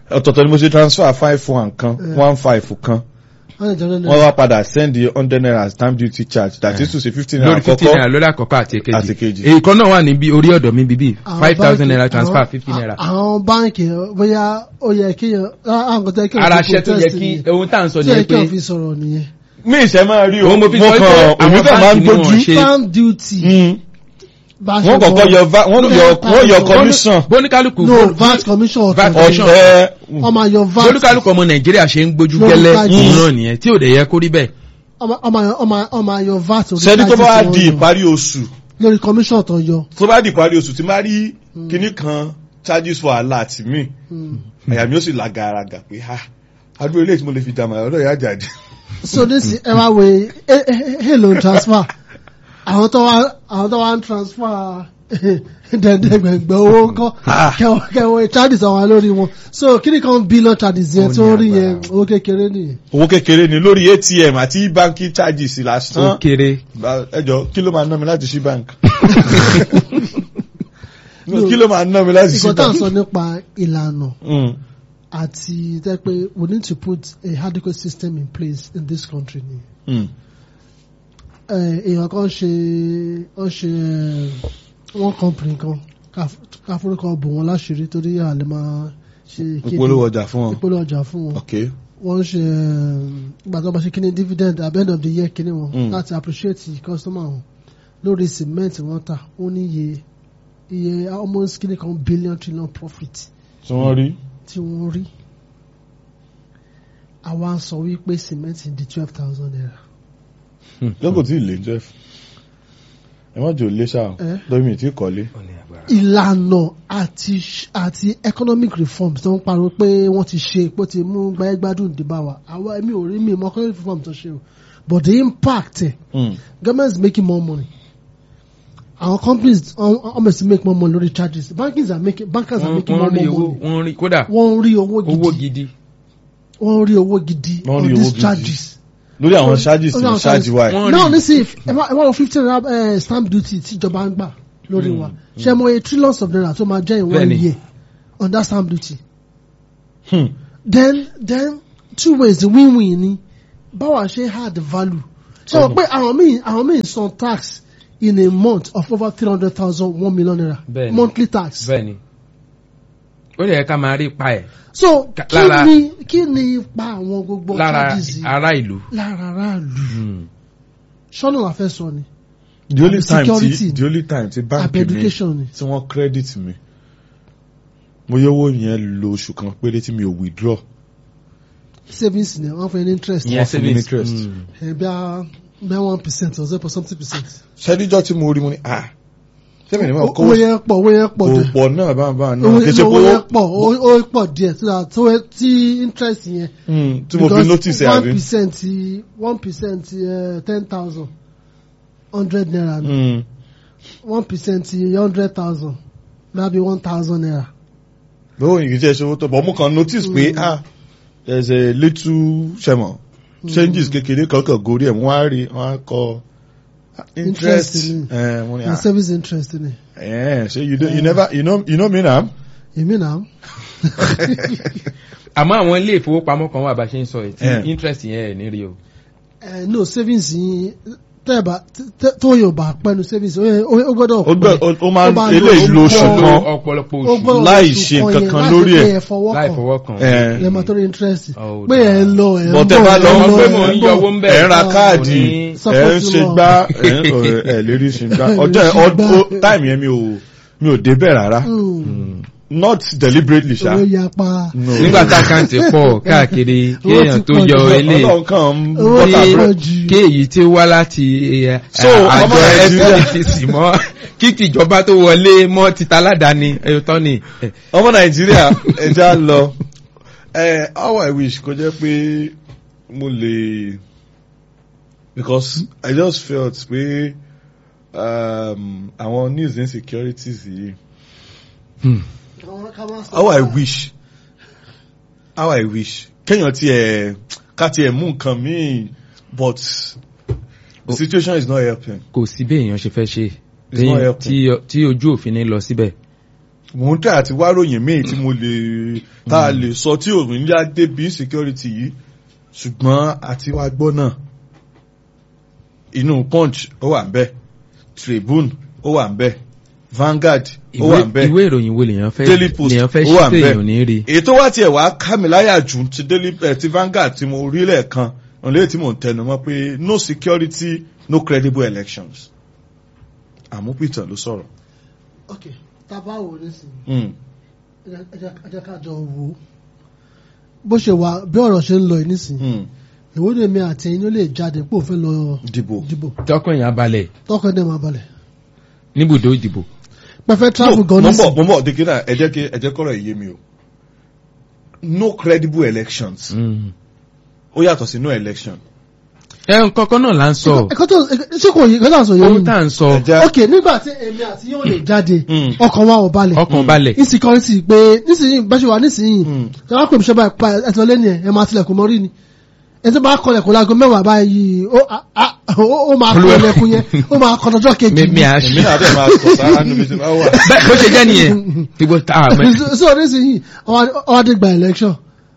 [SPEAKER 1] ọ̀tọ̀ọ̀tọ̀ ni mo ṣe transfer five one kan one five kan wọ́n wá padà send the hundred naira stamp duty charge that is to say fifteen naira
[SPEAKER 3] lórí fifteen naira lórí àkọ́kọ́ àti
[SPEAKER 1] àti
[SPEAKER 3] èkejì
[SPEAKER 1] kejì.
[SPEAKER 3] èyí kan náà wà níbi orí ọ̀dọ̀ mi bíbí
[SPEAKER 2] Àwọn
[SPEAKER 3] five thousand
[SPEAKER 2] báńkì-
[SPEAKER 3] naira transfer
[SPEAKER 2] àwọn-
[SPEAKER 3] fifty naira.
[SPEAKER 2] àwọn báńkì bóyá ó yẹ kí àwọn tó yẹ kí
[SPEAKER 3] ara iṣẹ́ tó yẹ kí ohun tá à ń sọ
[SPEAKER 2] tí yẹ
[SPEAKER 3] ni
[SPEAKER 2] kí wọ́n
[SPEAKER 3] pé
[SPEAKER 2] fi sọ̀rọ̀ nìyẹn.
[SPEAKER 1] mi ìṣẹ́ máa rí o
[SPEAKER 3] Òun mo fi sọ pé
[SPEAKER 1] kàn
[SPEAKER 3] àwọn
[SPEAKER 1] èmi kàn máa ń
[SPEAKER 3] báńkì ni wọ́n
[SPEAKER 1] gbójú
[SPEAKER 3] ṣe-
[SPEAKER 2] stamp duty.
[SPEAKER 1] Mm.
[SPEAKER 2] bá a ṣe
[SPEAKER 1] wọ́n kọ̀kọ́
[SPEAKER 2] wọ-
[SPEAKER 1] yọ va- wọ́n yọ wọ́n yọ commission
[SPEAKER 3] bóníkálùkù
[SPEAKER 2] no vat commission
[SPEAKER 3] VAT
[SPEAKER 2] ọ̀tọ̀
[SPEAKER 3] commission.
[SPEAKER 1] ọ̀tẹ̀
[SPEAKER 2] ọmọ ayọ̀ vat
[SPEAKER 3] bóníkálùkù ọmọ nàìjíríà ṣe ń gbójú
[SPEAKER 2] Lórí
[SPEAKER 3] gẹ́lẹ́
[SPEAKER 2] charges.
[SPEAKER 3] òun náà nìyẹn tí ò dẹ̀ yẹ kó rí bẹ́ẹ̀.
[SPEAKER 2] ọmọ- ọmọ ayọ̀- ọmọ- ọmọ ayọ̀ vat orí
[SPEAKER 1] sẹ́ni tó bá wá
[SPEAKER 2] charges
[SPEAKER 1] di
[SPEAKER 2] tí wọ́n yọ.
[SPEAKER 1] ìparí oṣù
[SPEAKER 2] lórí commission tó yọ.
[SPEAKER 1] tó bá di ìparí oṣù tí máa rí kinní kan charges for alert mi àyà mi ó sì làgàràgà pé ha adúlé ilé tí mo lè fi dàmà ọ̀dọ̀ ìyá àjàdì.
[SPEAKER 2] so this ẹ wá wo hello transfer àwọn tó wá àwọn tó wá ń transfer dẹ̀dẹ̀gbẹ̀gbẹ̀ owó kọ́
[SPEAKER 1] Ah.
[SPEAKER 2] kẹwọ́ kẹwọ́ charges àwọn lórí wọn so kí ni kan billion charges yẹn
[SPEAKER 3] Ó
[SPEAKER 2] tó
[SPEAKER 3] ní
[SPEAKER 2] rí yẹn
[SPEAKER 3] agbára.
[SPEAKER 2] owó kékeré nìyẹn.
[SPEAKER 1] owó kékeré ni lórí atm àti banking charges
[SPEAKER 3] ó
[SPEAKER 1] lásán
[SPEAKER 3] kéré.
[SPEAKER 1] ẹjọ kí ló máa ná mi láti ṣí bank kí ló máa ná mi láti ṣí
[SPEAKER 2] ìkọ́ tá à ń
[SPEAKER 1] bank.
[SPEAKER 2] sọ nípa ìlànà
[SPEAKER 1] Mm.
[SPEAKER 2] àti tẹ́ pé we need to put a adequate system in place in this country ni.
[SPEAKER 1] Mm.
[SPEAKER 2] Eh, èèyàn kan ṣe ó ṣe eh, one company kan ká forúkọ bò wọn láṣìírí torí àlè máa ṣe ìkéde
[SPEAKER 1] ìpolówó ọjà fún ọ
[SPEAKER 2] ìpolówó ọjà fún wọn.
[SPEAKER 1] ok
[SPEAKER 2] wọ́n ṣe ìgbà tó bá ṣe kíní dividend at the end of the year kíní wọn
[SPEAKER 1] Mm.
[SPEAKER 2] láti appreciate customer wọn lórí cement wọ́n tà ó ní iye iye almost kíní kan billion trillion profit
[SPEAKER 1] tí wọ́n rí.
[SPEAKER 2] tí wọ́n rí àwa ń sọ wípé cement di twelve thousand naira.
[SPEAKER 1] lọ́kọ̀ tí ì lè jeff ẹ má jò lé ṣáà
[SPEAKER 2] Eh?
[SPEAKER 1] lórí mi tí kọ́lé.
[SPEAKER 2] ìlànà àti àti economic reforms tó ń pariwo pé wọ́n ti ṣe pé ó ti mú gbáyégbádùn dìbà wa àwa èmi ò rí mi mọ economic reform tó ṣe o but the impact eh,
[SPEAKER 1] Mm.
[SPEAKER 2] government is making more money our companies almost make more money lórí charges bankers are making bankers are making more
[SPEAKER 3] wọ́n rí
[SPEAKER 2] more
[SPEAKER 3] owó
[SPEAKER 2] money
[SPEAKER 3] wọ́n rí kódà
[SPEAKER 2] wọ́n rí owó
[SPEAKER 3] owó
[SPEAKER 2] gidi
[SPEAKER 3] gidi.
[SPEAKER 2] wọ́n rí owó gidi
[SPEAKER 1] Wọ́n
[SPEAKER 2] on
[SPEAKER 1] rí owó
[SPEAKER 2] these
[SPEAKER 1] gidi.
[SPEAKER 2] charges.
[SPEAKER 1] lórí àwọn charges
[SPEAKER 2] Lórí
[SPEAKER 1] tí
[SPEAKER 2] àwọn
[SPEAKER 1] mo charge
[SPEAKER 2] charges.
[SPEAKER 1] wa ẹ̀.
[SPEAKER 3] Wọ́n
[SPEAKER 2] náà
[SPEAKER 3] rí.
[SPEAKER 2] nísìnyí ẹ máa ẹ máa wọ fifteen naira stamp duty tí ìjọba ń gbà lórí wa ṣe mo ye trillions of naira tó máa jẹ́ in one
[SPEAKER 3] Bẹ́ẹ̀ni.
[SPEAKER 2] year on that stamp duty.
[SPEAKER 1] Hmm.
[SPEAKER 2] then then two ways the win-win ni báwa ṣe add value ṣe wọ́n pé àwọn míì àwọn míì san tax in a month of over three hundred thousand one million naira
[SPEAKER 3] Bẹ́ẹ̀ni.
[SPEAKER 2] monthly tax.
[SPEAKER 3] bẹ́ẹ̀ni ó lè yẹ ká máa rí ipa ẹ̀
[SPEAKER 2] so
[SPEAKER 3] Ka-
[SPEAKER 2] kí
[SPEAKER 3] lára-
[SPEAKER 2] ni kí ni ipa àwọn gbogbo
[SPEAKER 3] lára
[SPEAKER 2] charges yìí
[SPEAKER 3] ará ìlú.
[SPEAKER 2] lára aráàlú
[SPEAKER 3] Hmm.
[SPEAKER 2] ṣọ́nà la fẹ́ sọ ni
[SPEAKER 1] the only
[SPEAKER 2] Àbí
[SPEAKER 1] time
[SPEAKER 2] security
[SPEAKER 1] tí the only time tí
[SPEAKER 2] àbí
[SPEAKER 1] báńkì mi
[SPEAKER 2] education ni.
[SPEAKER 1] tí wọ́n credit mi mo yẹ owó yẹn lo oṣù kan péré tí mi ò withdraw.
[SPEAKER 2] savings ni wọ́n fẹ́ ní interest
[SPEAKER 3] ìyẹn
[SPEAKER 1] fún mi ní
[SPEAKER 3] savings.
[SPEAKER 1] interest.
[SPEAKER 3] Hmm.
[SPEAKER 2] ẹ̀ bí a bí a one percent or zero point something percent.
[SPEAKER 1] ṣẹ́díjọ́ tí mo rí mo ní ah ṣé mi ní ma kó
[SPEAKER 2] owó yẹn pọ̀ owó yẹn pọ̀
[SPEAKER 1] kò
[SPEAKER 2] dẹ̀.
[SPEAKER 1] pọ̀ náà bá bá náà
[SPEAKER 2] owó
[SPEAKER 1] kì í ṣe
[SPEAKER 2] owó
[SPEAKER 1] pé
[SPEAKER 2] yẹn pọ̀ ó- ó pọ̀ díẹ̀ so that tó yẹ- tí interest yẹn.
[SPEAKER 1] ó tí mo fi notice ẹ̀
[SPEAKER 2] one
[SPEAKER 1] àbí.
[SPEAKER 2] percent one percent ten thousand hundred naira ni
[SPEAKER 1] Mm.
[SPEAKER 2] one percent hundred thousand maybe one thousand naira.
[SPEAKER 1] lówó yìí kì í ṣe owó tó bọ̀ mo kàn notice pé ah there is a little ṣẹmọ changes kékeré kankan gorí ẹ̀ wọ́n á rí wọ́n á kọ interest
[SPEAKER 2] Interest ni.
[SPEAKER 1] ẹ̀ wọ́n ní
[SPEAKER 2] na
[SPEAKER 1] ah
[SPEAKER 2] service interest ni.
[SPEAKER 1] ẹ̀ ṣe you don't you never you know you know me na.
[SPEAKER 2] èmi náà.
[SPEAKER 3] àmọ́ àwọn ilé ìfowópamọ́ kan wà bá ṣe ń sọ ẹ̀ tí
[SPEAKER 1] Eh.
[SPEAKER 3] interest yẹn ẹ̀ ní rí o.
[SPEAKER 2] ẹ no savings yìí tẹ́ẹ̀bà tó yóò bá pẹ́nu savings ó yẹ- ó gbọ́dọ̀
[SPEAKER 1] ó gbẹ
[SPEAKER 2] pẹ́.
[SPEAKER 1] ó máa
[SPEAKER 2] Ó bá
[SPEAKER 1] eléyìí
[SPEAKER 2] lò
[SPEAKER 1] lo
[SPEAKER 2] ó
[SPEAKER 1] oṣù
[SPEAKER 2] pọ̀.
[SPEAKER 1] kan
[SPEAKER 3] ọ̀pọ̀lọpọ̀
[SPEAKER 2] Ó
[SPEAKER 3] oṣù
[SPEAKER 2] gbọ́dọ̀
[SPEAKER 1] láì
[SPEAKER 2] oṣù
[SPEAKER 1] ṣe
[SPEAKER 2] kan
[SPEAKER 1] nǹkan
[SPEAKER 2] yẹn,
[SPEAKER 1] kan
[SPEAKER 2] láì
[SPEAKER 1] lórí
[SPEAKER 2] ṣe
[SPEAKER 1] ẹ̀.
[SPEAKER 2] pé ẹ fọwọ́
[SPEAKER 3] láì
[SPEAKER 2] kàn.
[SPEAKER 3] fọwọ́ kan.
[SPEAKER 1] ẹ̀
[SPEAKER 2] lẹ́mọ̀ tó rí interest
[SPEAKER 3] Oh,
[SPEAKER 2] pé ẹ ń lọ ẹ ń bọ̀
[SPEAKER 1] bọ̀tẹ́ bá lọ
[SPEAKER 2] ẹ ń
[SPEAKER 3] wọ́n
[SPEAKER 2] lọ,
[SPEAKER 3] pé
[SPEAKER 2] ẹ
[SPEAKER 3] mò ń
[SPEAKER 2] ń
[SPEAKER 3] yọ
[SPEAKER 2] bọ̀.
[SPEAKER 3] owó ń bẹ̀.
[SPEAKER 1] ẹ̀ ń ra
[SPEAKER 3] Kò
[SPEAKER 1] káàdì
[SPEAKER 3] ní-
[SPEAKER 1] ẹ̀ ń
[SPEAKER 2] Support
[SPEAKER 1] ṣe
[SPEAKER 2] law.
[SPEAKER 1] gbá ẹ̀ ń ọ̀- ẹ̀ lérí ṣe gbá
[SPEAKER 2] Ẹ̀
[SPEAKER 1] ọjọ́
[SPEAKER 2] lérí ṣe gbá.
[SPEAKER 1] ẹ̀ táìmù yẹn mi ò mi ò débẹ̀ rárá
[SPEAKER 2] Mm.
[SPEAKER 1] not deliberately ṣá.
[SPEAKER 2] owó yapa.
[SPEAKER 1] No.
[SPEAKER 3] nígbà tá àkáǹtì pọ̀ káàkiri kí
[SPEAKER 2] Owó
[SPEAKER 3] èèyàn
[SPEAKER 2] ti
[SPEAKER 3] tó
[SPEAKER 2] pọ̀
[SPEAKER 3] yọ
[SPEAKER 2] jù.
[SPEAKER 3] ilé
[SPEAKER 1] Ọlọ́run kan ń
[SPEAKER 2] Owó
[SPEAKER 1] bọ́tà
[SPEAKER 2] ti
[SPEAKER 1] bro.
[SPEAKER 2] pọ̀ jù.
[SPEAKER 3] kí èyí tí ó wá láti eh,
[SPEAKER 1] So,
[SPEAKER 3] àjọ
[SPEAKER 1] ọmọ Nàìjíríà-
[SPEAKER 3] F C C mọ́ kí tìjọba tó wọlé mọ́ títa aládàáni ẹ̀yọ́tọ́ ni. Eh,
[SPEAKER 1] ọmọ nàìjíríà ẹja lọ ẹ how I wish kó jẹ́ pé mo lè because I just felt pé um, àwọn news insecurities yìí
[SPEAKER 3] hmm.
[SPEAKER 1] how I wish how I wish kéèyàn tiẹ̀ ká tiẹ̀ mú nǹkan míì but the situation is not helping.
[SPEAKER 3] kò sí bí èèyàn ṣe fẹ́ ṣe
[SPEAKER 1] It's not helping.
[SPEAKER 3] tí tí ojú òfin ní lọ síbẹ̀
[SPEAKER 1] mò ń tẹ̀ àti wá ròyìn míì tí mo lè tá a lè sọ tí òun ní adé bí security yìí ṣùgbọ́n àti wá gbọ́ náà inú Punch ó wà ń bẹ̀ Tribune ó wà ń bẹ̀ Vanguard ó wà ń bẹ̀
[SPEAKER 3] ìwé ìròyìn wo lèèyàn fẹ́
[SPEAKER 1] Daily Post
[SPEAKER 3] lèèyàn fẹ́
[SPEAKER 1] ó wà ń
[SPEAKER 3] ṣe
[SPEAKER 1] bẹ̀
[SPEAKER 3] èèyàn ní rí.
[SPEAKER 1] èyí tó wá tiẹ̀ wá ká mi láyà jù ti Daily eh, ti Vanguard tí mo rí lẹ́ẹ̀kan ọ̀lẹ́ tí mò ń tẹnu mọ́ pé no security no credible elections àmúpìtàn ló sọ̀rọ̀.
[SPEAKER 2] ok tábà wò nísìnyí
[SPEAKER 1] Mm.
[SPEAKER 2] ẹ jẹ́ ká jọ wò ó bó ṣe wà bí ọ̀rọ̀ ṣe ń lọ yìí nísìnyí
[SPEAKER 1] Mm.
[SPEAKER 2] èwo ni èmi àti ẹ̀yin ló lè jáde pé òfin lọ
[SPEAKER 1] dìbò.
[SPEAKER 2] dìbò
[SPEAKER 3] tọkàn yẹn abalẹ̀
[SPEAKER 2] tọkàn dẹ̀ máa balẹ̀
[SPEAKER 3] níbùdó ìdìbò.
[SPEAKER 2] pẹ̀fẹ́ travel gan
[SPEAKER 1] mo
[SPEAKER 2] nísìnyí
[SPEAKER 1] bọ̀ mo bọ̀ dèkínà ẹ jẹ́ kí ẹ jẹ́ kọ́rọ̀ ìyé mi o no credible elections
[SPEAKER 3] Mm.
[SPEAKER 1] ó yàtọ̀ sí no election.
[SPEAKER 3] ẹ nǹkan kan náà là ń sọ
[SPEAKER 2] ẹ̀kọ́ tó ṣé kò yí ẹ̀kọ́ tó ń sọ yẹn
[SPEAKER 3] ohun tá à ń sọ
[SPEAKER 1] Ẹja-
[SPEAKER 2] ok nígbà tí èmi àti yóò lè jáde
[SPEAKER 1] Mm.
[SPEAKER 2] ọkàn wa ò balẹ̀
[SPEAKER 3] ọkàn balẹ̀.
[SPEAKER 2] insecurity pé nísìnyí bá ṣe wà nísìnyí
[SPEAKER 1] Mm.
[SPEAKER 2] ṣe wá pè mí ṣe báyìí pa ẹ̀tọ́ lé ní ẹ̀ ẹ̀ máa tilẹ̀kùn mọ́ rí ni ẹni tó bá kọlẹ̀ kó láago mẹ́wàá báyìí ó a- ó ó máa kọ ilẹ̀kùn yẹn ó máa kọ lọ́jọ́ kejì
[SPEAKER 3] mímí
[SPEAKER 2] ni.
[SPEAKER 1] èmi
[SPEAKER 3] àṣì
[SPEAKER 1] náà dẹ̀ máa tọ̀ sára níbi tí wọ́n wà.
[SPEAKER 3] bẹ́ẹ̀ bó ṣe jẹ́ nìyẹn gbogbo tá a mẹ́.
[SPEAKER 2] so so nísìnyí ọwọ́ adé gba election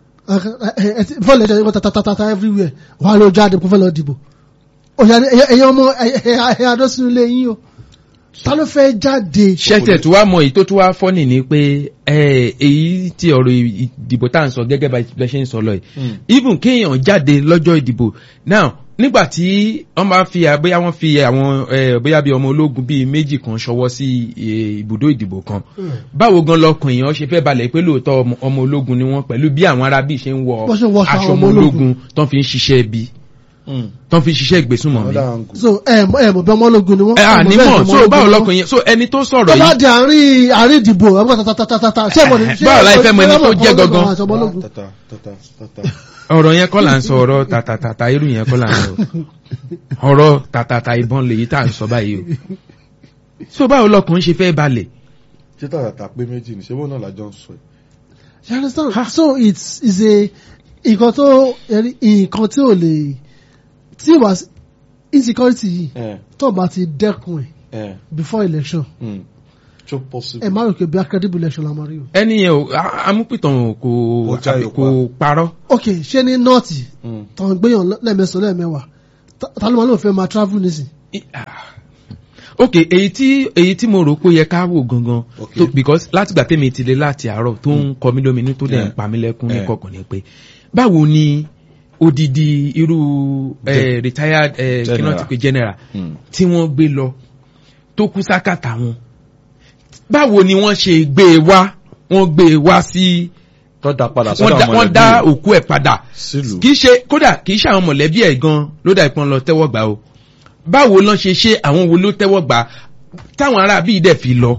[SPEAKER 2] fún election yìí wọ́n tatatata everywhere wà ló jáde kó fẹ́ lọ dìbò ẹ̀yẹ ọmọ ẹ̀yẹ adó sínú ilé yín o ta ló fẹ́ jáde.
[SPEAKER 3] ṣẹ́tẹ̀ tó wá mọ èyí tó tó wá fọ́nì ni pé ẹ, èyí tí ọ̀rọ̀ ìdìbò tá à ń sọ gẹ́gẹ́ bá ẹ ṣe ń sọ lọ yìí
[SPEAKER 1] Mm.
[SPEAKER 3] even kéèyàn jáde lọ́jọ́ ìdìbò now nígbà tí wọ́n bá fi bóyá wọ́n fi àwọn ẹ, bóyá bí ọmọ ológun bíi méjì kan ṣọwọ́ sí ẹ, ibùdó ìdìbò kan báwo gan lọkàn èèyàn ṣe fẹ́ balẹ̀ pé lóòótọ́ ọmọ- ọmọ ológun ni wọ́n pẹ̀lú bí àwọn arábí ṣe ń wọ
[SPEAKER 2] Bó ṣe wọ aṣọ
[SPEAKER 3] aṣọ
[SPEAKER 2] ọmọ
[SPEAKER 3] ọmọ
[SPEAKER 2] ológun.
[SPEAKER 3] ológun tó ń fi ń ṣiṣẹ́ bí
[SPEAKER 1] Mm.
[SPEAKER 3] tó ń fi ń ṣiṣẹ́ ìgbésùnmọ̀mí.
[SPEAKER 1] Another angle.
[SPEAKER 2] so ẹ mọ̀ ẹ mọ̀ bí ọmọ ológun ni wọ́n.
[SPEAKER 3] ẹ
[SPEAKER 2] ẹ mọ̀
[SPEAKER 3] àní
[SPEAKER 2] bẹ́ẹ̀
[SPEAKER 3] mọ̀
[SPEAKER 2] ni ọmọ
[SPEAKER 3] so
[SPEAKER 2] ológun
[SPEAKER 3] báwo
[SPEAKER 2] ni
[SPEAKER 3] lọkàn
[SPEAKER 2] wọ́n.
[SPEAKER 3] yẹn so ẹni tó
[SPEAKER 2] tó
[SPEAKER 3] sọ̀rọ̀
[SPEAKER 2] bá
[SPEAKER 3] yìí
[SPEAKER 2] di àárín àárín ìdìbò ẹgbẹ́ tatatata ṣé mo ní. ṣé
[SPEAKER 3] báwo la
[SPEAKER 2] ẹ mọ̀-
[SPEAKER 3] fẹ́ mọ ẹni
[SPEAKER 2] ṣé ẹ
[SPEAKER 3] tó
[SPEAKER 2] mọ̀
[SPEAKER 3] jẹ́
[SPEAKER 2] ọmọ ológun
[SPEAKER 3] gangan?
[SPEAKER 2] àti ọmọ ológun?
[SPEAKER 1] Tata, tata, tata.
[SPEAKER 3] ọ̀rọ̀ yẹn kọ́ là ń sọ ọ̀rọ̀ tàtàtàtà irú yẹn kọ́ là ń sọ ọ̀rọ̀ tàtàtà ìbọn lèyí tá à ń sọ báyìí o so báwo lọkùnrin ṣe fẹ́ balẹ̀.
[SPEAKER 1] ṣé tàtà pé méjì ní ṣé bó náà lájọ ń sọ ẹ̀.
[SPEAKER 2] You understand? So it's is a nǹkan tó nǹkan tí ò lè tí ò bá insecurity yìí
[SPEAKER 1] ẹ
[SPEAKER 2] tó bá ti dẹ́kun ẹ̀
[SPEAKER 1] ẹ
[SPEAKER 2] before election
[SPEAKER 1] mm. so possible.
[SPEAKER 2] ẹ má rò pé bí accredible election la máa rí o.
[SPEAKER 3] ẹni yẹn o a- amúpìtàn kò
[SPEAKER 1] Ó jáyò
[SPEAKER 3] kò parọ́.
[SPEAKER 2] ok ṣé ní nọ́ọ̀tì
[SPEAKER 1] Mm.
[SPEAKER 2] tó ń gbéyàn lẹ́ẹ̀mẹsàn lẹ́ẹ̀mẹwàá ta ta ló máa lóun fẹ́ máa travel nísìn.
[SPEAKER 3] I- ah. ok èyí tí èyí tí mo rò pé ó yẹ ká wò gangan
[SPEAKER 1] Ok.
[SPEAKER 3] tó because látìgbà tèmi ti lé láti àárọ̀ tó ń kọ mí lóminú tó dẹ̀ ń
[SPEAKER 1] Yeah.
[SPEAKER 3] pa mí lẹ́kún ní
[SPEAKER 1] Yeah.
[SPEAKER 3] kọ̀ọ̀kan ni pé báwo ni odidi irú eh, retired eh, kí náà ti pè general
[SPEAKER 1] Mm.
[SPEAKER 3] tí wọ́n gbé lọ tó kú sákàtà wọn báwo ni wọ́n ṣe gbé e wá wọ́n gbé e wá sí
[SPEAKER 1] tó dá padà
[SPEAKER 3] wọ́n
[SPEAKER 1] sọ́dọ̀
[SPEAKER 3] dá
[SPEAKER 1] àwọn
[SPEAKER 3] wọ́n dá
[SPEAKER 1] mọ̀lẹ́bí
[SPEAKER 3] òkú ẹ̀ padà
[SPEAKER 1] sílùú.
[SPEAKER 3] kì í ṣe kódà kì í ṣe àwọn mọ̀lẹ́bí ẹ̀ gan ló dà ìpọn lọ tẹ́wọ́ gbà o báwo lọ́n ṣe ṣe àwọn wo ló tẹ́wọ́ gbà táwọn ará bíi dẹ̀ fi lọ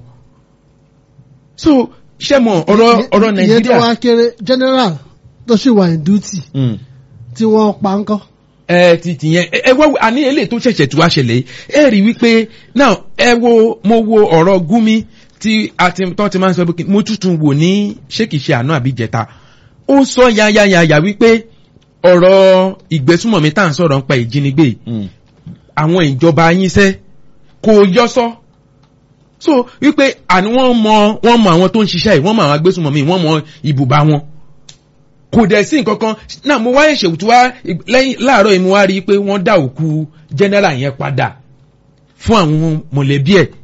[SPEAKER 3] so ṣé mọ̀ ọ̀rọ̀ ọ̀rọ̀
[SPEAKER 2] ìyẹn tó wá
[SPEAKER 3] nàìjíríà
[SPEAKER 2] kéré general tó ṣì wà in duty
[SPEAKER 1] Mm.
[SPEAKER 2] tí wọ́n pa ńkọ́.
[SPEAKER 3] ẹ ti tìyẹn ẹ ẹ wá àní eléyìí tó ṣẹ̀ṣẹ̀ tí wá ṣẹlẹ̀ yìí ẹ rí wípé now ẹ wo mo wo ọ̀rọ̀ Gumi tí a ti tán ti máa ń sọ pé mo tuntun wò ní ṣé kìí ṣe àná àbí jẹta ó sọ yayayaya wípé ọ̀rọ̀ ìgbésùmọ̀mí tá à ń sọ̀rọ̀ ń pa ìjínigbé yìí,
[SPEAKER 1] Mm.
[SPEAKER 3] àwọn ìjọba yín sẹ́ kò yọ sọ so wípé àní wọ́n mọ wọ́n mọ àwọn tó ń ṣiṣẹ́ yìí wọ́n mọ àwọn agbésùmọ̀mí wọ́n mọ ibùba wọn kò dẹ̀ sí nǹkan kan náà mo wáyé ṣèwùtú wá lẹ́yìn láàárọ̀ yìí mo wá rí i pé wọ́n dá òkú general yẹn padà fún àwọn mọ̀lẹ́bí ẹ̀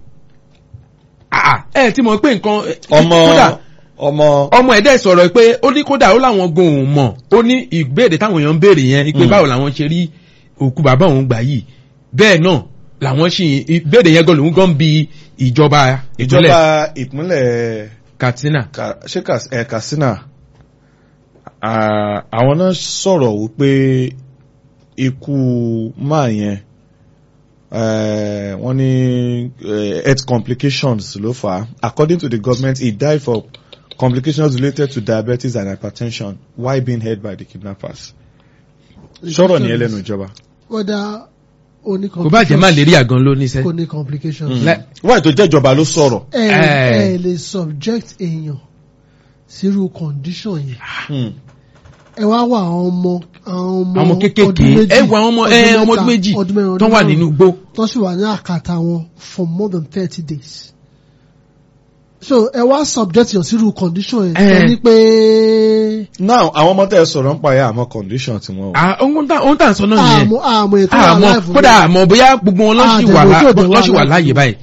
[SPEAKER 3] ah ẹ ti mọ̀ pé nǹkan
[SPEAKER 1] ọmọ
[SPEAKER 3] kódà
[SPEAKER 1] ọmọ
[SPEAKER 3] ọmọ ẹ̀dẹ́ sọ̀rọ̀ pé ó ní kódà ó láwọn gan òun mọ̀ ó ní ìbéèrè táwọn èèyàn ń béèrè yẹn pé
[SPEAKER 1] Mm.
[SPEAKER 3] báwo làwọn ṣe rí òkú bàbá òun gbà yìí bẹ́ẹ̀ náà làwọn sì ìbéèrè yẹn gan lòun gan bí ìjọba ìpínlẹ̀
[SPEAKER 1] ìjọba ìpínlẹ̀
[SPEAKER 3] Katsina.
[SPEAKER 1] Ka- ṣé Kas- eh, Katsina ah, àwọn náà sọ̀rọ̀ wípé ikú máa yẹn eh, wọ́n ní eh, health complications ló fà á. According to the government, he died for complications related to diabetes and hypertension while being held by the kidnappers. sọ̀rọ̀ ní ẹlẹ́nu ìjọba.
[SPEAKER 2] whether ó ní
[SPEAKER 3] kò bá jẹ́ malaria gan ló níṣẹ́.
[SPEAKER 2] kò ní complications.
[SPEAKER 3] Like-
[SPEAKER 1] wáyé tó jẹ́jọba ló sọ̀rọ̀.
[SPEAKER 2] ẹ
[SPEAKER 3] Eh.
[SPEAKER 2] ẹ lè subject èèyàn sírú condition yẹn
[SPEAKER 1] Hmm.
[SPEAKER 2] ẹ wá wà àwọn ọmọ àwọn ọmọ
[SPEAKER 3] àwọn kéékèèké ẹ wọ àwọn ọmọ ẹ ọmọ ọdún méjì tó wà nínú igbó.
[SPEAKER 2] tó sì wà ní àkàtà wọn for more than thirty days. so ẹ wá subject your zero condition yẹn
[SPEAKER 3] Eh.
[SPEAKER 2] ẹni pé
[SPEAKER 1] now àwọn ọmọ tẹ́ ẹ sọ̀rọ̀ ń pa ẹ̀ àmọ́ condition tí wọ́n wà.
[SPEAKER 3] Ah, ohun tá ohun tá à ń sọ náà nìyẹn.
[SPEAKER 2] àmọ́ àmọ́ ètò wà
[SPEAKER 3] àmọ́
[SPEAKER 2] láìfún
[SPEAKER 3] kódà àmọ́ bóyá gbogbo wọn lọ́sì wà lá-
[SPEAKER 2] àdèmọ̀ tí ò dé wà
[SPEAKER 3] lọ́sì wà
[SPEAKER 2] láìfún.
[SPEAKER 3] láàyè báyìí.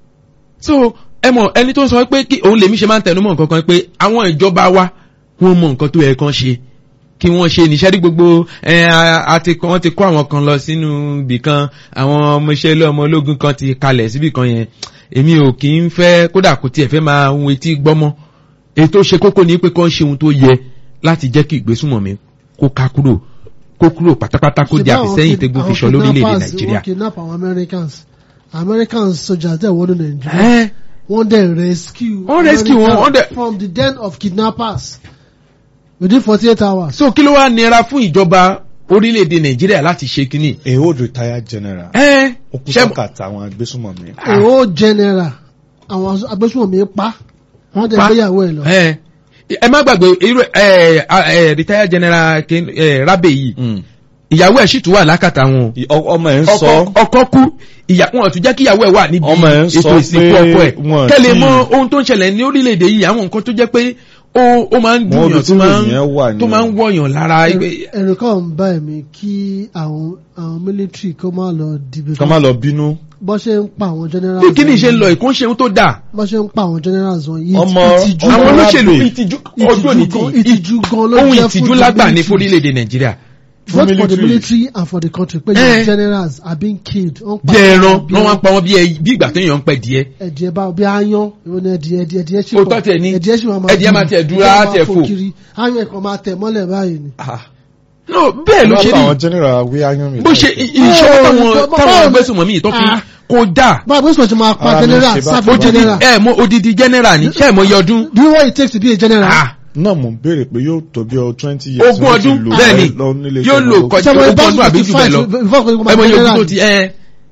[SPEAKER 3] so ẹ mọ̀ ẹni tó ń sọ pé kí òun lèmi ṣe máa ń tẹnu mọ́ nǹkan kan pé àwọn ìjọba wa wọ́n mọ nǹkan tó yẹ kán ṣe kí wọ́n ṣe níṣẹ́ rí gbogbo ẹ àti wọ́n ti kó àwọn kan lọ sínú ibì kan àwọn ọmọ iṣẹ́ ilé ọmọ ológun kan ti kalẹ̀ síbì kan yẹn èmi ò kì í fẹ́ kódà kò tiẹ̀ fẹ́ máa hun etí gbọ́mọ́ èyí tó ṣe kókó ni pé kán ṣe ohun tó yẹ láti jẹ́ kí ìgbésùnmọ̀mí kó ká kúrò kó kúrò pátápátá kó di àfisẹ́yìn tegun fi ṣọ lórílẹ̀‐èdè Nàìjíríà.
[SPEAKER 2] wọ́n kidnap àwọn Americans Americans soldiers dẹ̀ wọ́n ní Nàìjíríà
[SPEAKER 3] Ẹ́,
[SPEAKER 2] wọ́n dẹ̀ rescue
[SPEAKER 3] Wọ́n rescue wọn,
[SPEAKER 2] Americans
[SPEAKER 3] wọ́n dẹ̀-
[SPEAKER 2] from the den of kidnappers within forty eight hours.
[SPEAKER 3] so kí ló wá nira fún ìjọba orílẹ̀‐èdè Nàìjíríà láti ṣe kínní.
[SPEAKER 1] a old retired general.
[SPEAKER 3] ẹ́
[SPEAKER 1] ó kú
[SPEAKER 3] ṣẹ́
[SPEAKER 1] sọ́kàtà àwọn agbésùnmọ̀mí.
[SPEAKER 2] èwo general àwọn agbésùnmọ̀mí pa wọ́n dẹ̀
[SPEAKER 3] Pa.
[SPEAKER 2] gbéyàwó ẹ̀ lọ.
[SPEAKER 3] ẹ ẹ má gbàgbé irú ẹ ẹ retired general kin- ẹ Rabe yìí ìyàwó ẹ̀ sì tún wà lákàtà wọn
[SPEAKER 1] I- ọ- ọmọ ẹ̀ ń
[SPEAKER 3] o.
[SPEAKER 1] sọ
[SPEAKER 3] ọkọ ọkọ kú ìyá wọn ò tún jẹ́ kí ìyàwó ẹ̀ wà níbi
[SPEAKER 1] Ọmọ ẹ̀ ń sọ
[SPEAKER 3] ètò ìsìnkú
[SPEAKER 1] pé
[SPEAKER 3] ọkọ ẹ̀
[SPEAKER 1] wọn
[SPEAKER 3] kẹ́lẹ̀
[SPEAKER 1] tí-
[SPEAKER 3] mọ ohun tó ń ṣẹlẹ̀ ní orílẹ̀-èdè yìí àwọn nǹkan tó jẹ́ pé ó ó máa ń
[SPEAKER 1] Wọ́n
[SPEAKER 3] dùnyàn
[SPEAKER 1] ibi
[SPEAKER 3] tó
[SPEAKER 1] tí
[SPEAKER 3] máa
[SPEAKER 1] ìròyìn yẹn wà
[SPEAKER 3] ń
[SPEAKER 1] ní
[SPEAKER 3] tó máa ń wọ̀yàn lára.
[SPEAKER 2] ẹ̀rù kan ń bá ẹ̀mí kí àwọn àwọn military kó má lọ dìbò
[SPEAKER 1] kọ́ máa lọ bínú.
[SPEAKER 2] bọ́ ṣe ń pa àwọn generals
[SPEAKER 3] bí kíni ṣe ń lọ ìkún ṣe ohun tó dáa
[SPEAKER 2] bọ́ ṣe ń pa àwọn generals wọn yìí
[SPEAKER 1] Ọmọ-
[SPEAKER 2] ìtìjú
[SPEAKER 1] ọmọ
[SPEAKER 3] àwọn
[SPEAKER 2] gan-
[SPEAKER 3] olóṣèlú
[SPEAKER 1] Rabe.
[SPEAKER 3] ìtìjú ọjọ́ ní
[SPEAKER 2] ìtìjú gan-
[SPEAKER 3] tí
[SPEAKER 2] ìtìjú gan ló
[SPEAKER 3] ohun
[SPEAKER 2] jẹ́
[SPEAKER 3] ìtìjú
[SPEAKER 2] fún the
[SPEAKER 3] lágbà ní
[SPEAKER 2] military.
[SPEAKER 3] fórílẹ̀-èdè Nàìjíríà.
[SPEAKER 2] both for the
[SPEAKER 1] military.
[SPEAKER 2] military and for the country pé
[SPEAKER 3] Eh.
[SPEAKER 2] your generals are being killed. wọ́n pa
[SPEAKER 3] bí ẹran
[SPEAKER 2] bí
[SPEAKER 3] wọ́n wá ń pa wọ́n bí ẹ- bí ìgbà téèyàn ń pẹ́ díẹ̀.
[SPEAKER 2] ẹ̀dìẹ̀ bá bí aáyán ìwọ ni ẹ̀dìẹ̀ ẹ̀dìẹ̀ ẹ̀dìẹ̀ ṣì
[SPEAKER 3] Òótọ́ tiẹ̀ ni.
[SPEAKER 2] ẹ̀dìẹ̀ ṣì máa máa
[SPEAKER 3] Ẹ̀dìẹ̀ máa tiẹ̀ dúró, á tiẹ̀ fò.
[SPEAKER 2] kiri aáyán ẹ̀kọ́ máa tẹ̀ mọ́lẹ̀ báyìí ni.
[SPEAKER 3] no bẹ́ẹ̀ ló ṣe
[SPEAKER 1] Wọ́n pa àwọn
[SPEAKER 3] rí
[SPEAKER 1] general wí ayán mi.
[SPEAKER 3] bó ṣe
[SPEAKER 1] láìpẹ́.
[SPEAKER 3] ìṣọwọ́ táwọn
[SPEAKER 2] Oh,
[SPEAKER 3] táwọn
[SPEAKER 2] báwo-
[SPEAKER 3] agbésùnmọ̀mí yìí tó fi
[SPEAKER 2] Ah.
[SPEAKER 3] kó dà
[SPEAKER 2] báwo bó ṣe máa pa
[SPEAKER 1] Ara mi
[SPEAKER 2] general
[SPEAKER 1] ṣe bá-
[SPEAKER 2] sáfì
[SPEAKER 3] odidi
[SPEAKER 2] general.
[SPEAKER 3] ẹ mọ odidi general ní ṣe mọ iye ọdún.
[SPEAKER 2] do you know what it takes to be a general.
[SPEAKER 3] Ah,
[SPEAKER 1] náà mo ń béèrè pé yóò tó bí ọ twenty years.
[SPEAKER 3] ogún
[SPEAKER 1] wọ́n ti
[SPEAKER 3] ọdún
[SPEAKER 1] lò
[SPEAKER 3] bẹ́ẹ̀ ni
[SPEAKER 1] lọ nílé
[SPEAKER 3] yóò
[SPEAKER 1] iṣẹ́
[SPEAKER 3] lò
[SPEAKER 1] ológun.
[SPEAKER 3] kọjá ogún ọdún àbí jù bẹ́ẹ̀ lọ ẹ mọ iye ọdún tó ti ẹ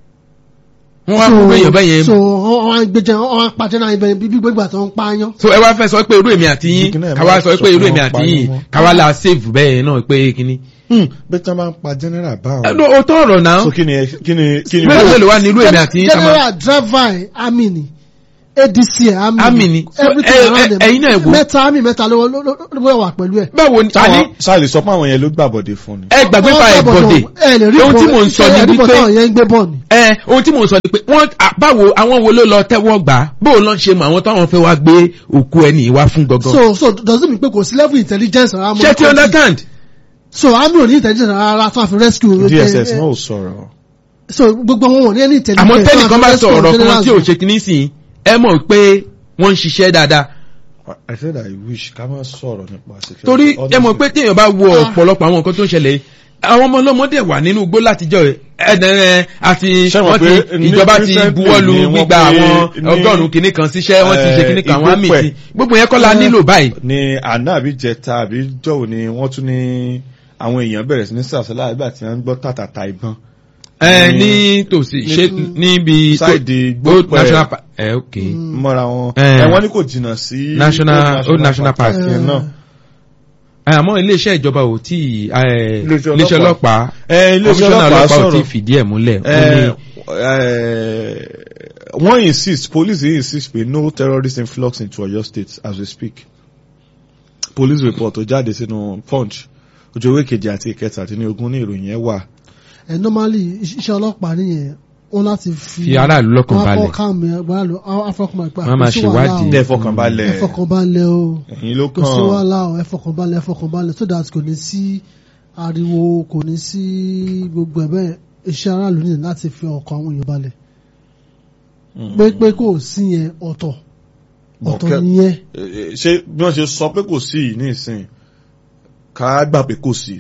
[SPEAKER 3] wọ́n wá fún bẹ́yẹn bẹ́yẹn
[SPEAKER 2] so wọ́n wá gbé jẹ́ wọ́n wá pa general ibẹ̀ bí gbégbà tó ń pààyàn.
[SPEAKER 3] so ẹ wá fẹ́ sọ pé irú èmi àti yín
[SPEAKER 1] Ìkíní ẹ̀
[SPEAKER 3] káwá
[SPEAKER 1] máa
[SPEAKER 3] sọ
[SPEAKER 1] sọ
[SPEAKER 3] pé irú
[SPEAKER 1] pé
[SPEAKER 3] èmi
[SPEAKER 1] wọ́n
[SPEAKER 3] àti
[SPEAKER 1] pa
[SPEAKER 3] yín
[SPEAKER 1] yín mọ́.
[SPEAKER 3] káwá la save bẹ́ẹ̀ náà pé kíní.
[SPEAKER 1] Hmm, bẹ́ẹ̀ tí wọ́n máa ń pa general báwọn.
[SPEAKER 3] ẹ o tó ọ̀rọ̀ náà
[SPEAKER 1] so kí ni ẹ- kí ni kí ni.
[SPEAKER 3] mélòó mélòó wá ní irú èmi àti yín ká máa.
[SPEAKER 2] general driver ẹ̀ army ni A D C ẹ̀ army
[SPEAKER 3] Army ni. So,
[SPEAKER 2] everything
[SPEAKER 3] ẹ-
[SPEAKER 2] around
[SPEAKER 3] ẹ-
[SPEAKER 2] them.
[SPEAKER 3] ẹ̀yin náà wò.
[SPEAKER 2] mẹ́ta army mẹ́ta ló ló- ló- ló wà pẹ̀lú ẹ̀.
[SPEAKER 3] báwo ni àní
[SPEAKER 1] táwọn sáàlì sọ pé àwọn yẹn ló gbàbọ̀dé fún ni.
[SPEAKER 3] ẹ gbàgbé pa ẹ bọ̀dé
[SPEAKER 2] ẹ lè rí
[SPEAKER 3] ohun tí
[SPEAKER 2] bọ̀-
[SPEAKER 3] mò ń sọ ni
[SPEAKER 2] ẹ rí bọ̀
[SPEAKER 3] wípé
[SPEAKER 2] táwọn yẹn ń gbé bọ̀ ni.
[SPEAKER 3] ẹ ohun tí mò ń sọ ni pé wọ́n à, báwo àwọn wo ló lọ tẹ́wọ́ gbà á bóun lọ ṣe mọ àwọn táwọn fẹ́ wá gbé òkú ẹni wá fún gangan.
[SPEAKER 2] so so does it mean pé kò sí level intelligence rárá mọ́
[SPEAKER 3] ṣé tí
[SPEAKER 2] ní country?
[SPEAKER 3] understand.
[SPEAKER 2] so army ò ní intelligence rárá tó a fi rescue.
[SPEAKER 1] D S S
[SPEAKER 2] eh, eh,
[SPEAKER 1] náà ò sọ̀rọ̀.
[SPEAKER 2] so gbogbo wọn ò ní any intelligence.
[SPEAKER 3] àmọ́ tẹ́nìkan bá sọ ọ̀rọ̀ kan
[SPEAKER 2] generals
[SPEAKER 3] tí ò
[SPEAKER 2] wọn.
[SPEAKER 3] ṣe kìíní sí i, ẹ mọ̀ pé wọ́n ń ṣiṣẹ́ dáadáa.
[SPEAKER 1] I said I wish ká máa sọ̀rọ̀ nípa security.
[SPEAKER 3] torí ẹ mọ̀ pé téèyàn bá wo
[SPEAKER 2] Ah.
[SPEAKER 3] ọ̀pọ̀lọpọ̀ àwọn nǹkan tó ń ṣẹlẹ̀ àwọn ọmọ ọlọ́mọdé wà nínú igbó látijọ́ ẹ̀ẹ́dẹ̀rẹ̀ àti
[SPEAKER 1] Ṣé mọ̀
[SPEAKER 3] wọ́n
[SPEAKER 1] pé
[SPEAKER 3] ti
[SPEAKER 1] ní
[SPEAKER 3] ìjọba ti
[SPEAKER 1] recently
[SPEAKER 3] buwọ́lu
[SPEAKER 1] ni wọ́n
[SPEAKER 3] gbígba
[SPEAKER 1] pé
[SPEAKER 3] àwọn
[SPEAKER 1] ní,
[SPEAKER 3] ọgọ́rùn-ún kìíní kan síṣẹ́ wọ́n ti ṣe kìíní kan àwọn àmì
[SPEAKER 1] Ìgbópẹ̀.
[SPEAKER 3] tí gbogbo yẹn kọ́ la nílò báyìí.
[SPEAKER 1] ní àná àbí jẹta àbí jọ̀wọ́ ni wọ́n tún ní àwọn èèyàn bẹ̀rẹ̀ sí ní sàṣọlá nígbà tí wọ́n ń gbọ́ tàtàtà ìbọn.
[SPEAKER 3] ẹ
[SPEAKER 1] ní-
[SPEAKER 3] ní tòsí ṣe níbi tó-
[SPEAKER 1] Sáìdì
[SPEAKER 3] Old
[SPEAKER 1] Gbópẹ̀.
[SPEAKER 3] national park ẹ ok
[SPEAKER 1] mọ́ra wọn.
[SPEAKER 3] Eh.
[SPEAKER 1] ẹ wọ́n ní kò jìnnà sí
[SPEAKER 3] National- Old National Park.
[SPEAKER 1] yẹn náà.
[SPEAKER 3] ẹ, àmọ́ iléeṣẹ́ ìjọba ò tí ẹ,
[SPEAKER 1] Iléeṣẹ́
[SPEAKER 3] iléeṣẹ́
[SPEAKER 1] ọlọ́pàá.
[SPEAKER 3] ọlọ́pàá
[SPEAKER 1] ẹ iléeṣẹ́
[SPEAKER 3] komisanna
[SPEAKER 1] ọlọ́pàá
[SPEAKER 3] ọlọ́pàá ò tí
[SPEAKER 1] sọ̀rọ̀.
[SPEAKER 3] fìdí ẹ̀ múlẹ̀ ó
[SPEAKER 1] Eh,
[SPEAKER 3] ní
[SPEAKER 1] eh, wọ́n insist police insist pé no terrorist influx into Oyo state as we speak. Police report tó jáde sínú Punch ojú ewé kejì àti ìkẹta àti ní ogún ní ìròyìn yẹn wà.
[SPEAKER 2] ẹ normally iṣẹ́ ọlọ́pàá nìyẹn wọ́n láti fi
[SPEAKER 3] Fi aráàlú lọ́kàn balẹ̀.
[SPEAKER 2] wọ́n á fọ́ káàmì aráàlú afọkànbalẹ̀ pé
[SPEAKER 3] Wọ́n máa
[SPEAKER 2] kò sí wàhálà
[SPEAKER 3] ṣèwádìí.
[SPEAKER 2] o.
[SPEAKER 1] Tẹ́ fọkànbalẹ̀
[SPEAKER 2] ẹ fọkànbalẹ̀ o
[SPEAKER 1] ẹ̀yin ló
[SPEAKER 2] kò sí
[SPEAKER 1] kàn.
[SPEAKER 2] wàhálà o ẹ fọkànbalẹ̀ ẹ fọkànbalẹ̀ so that kò ní sí ariwo kò ní sí gbogbo ẹ̀ bẹ́ẹ̀ iṣẹ́ aráàlú nìyẹn láti fi ọkàn àwọn èèyàn balẹ̀ pé pé kò sí yẹn ọ̀tọ̀ ọ̀tọ̀
[SPEAKER 1] Bọ̀kẹ́-
[SPEAKER 2] nìyẹn
[SPEAKER 1] Eh, ṣé bí wọ́n ṣe sọ pé kò sí yìí ní ìsìn ká gbà pé kò sí.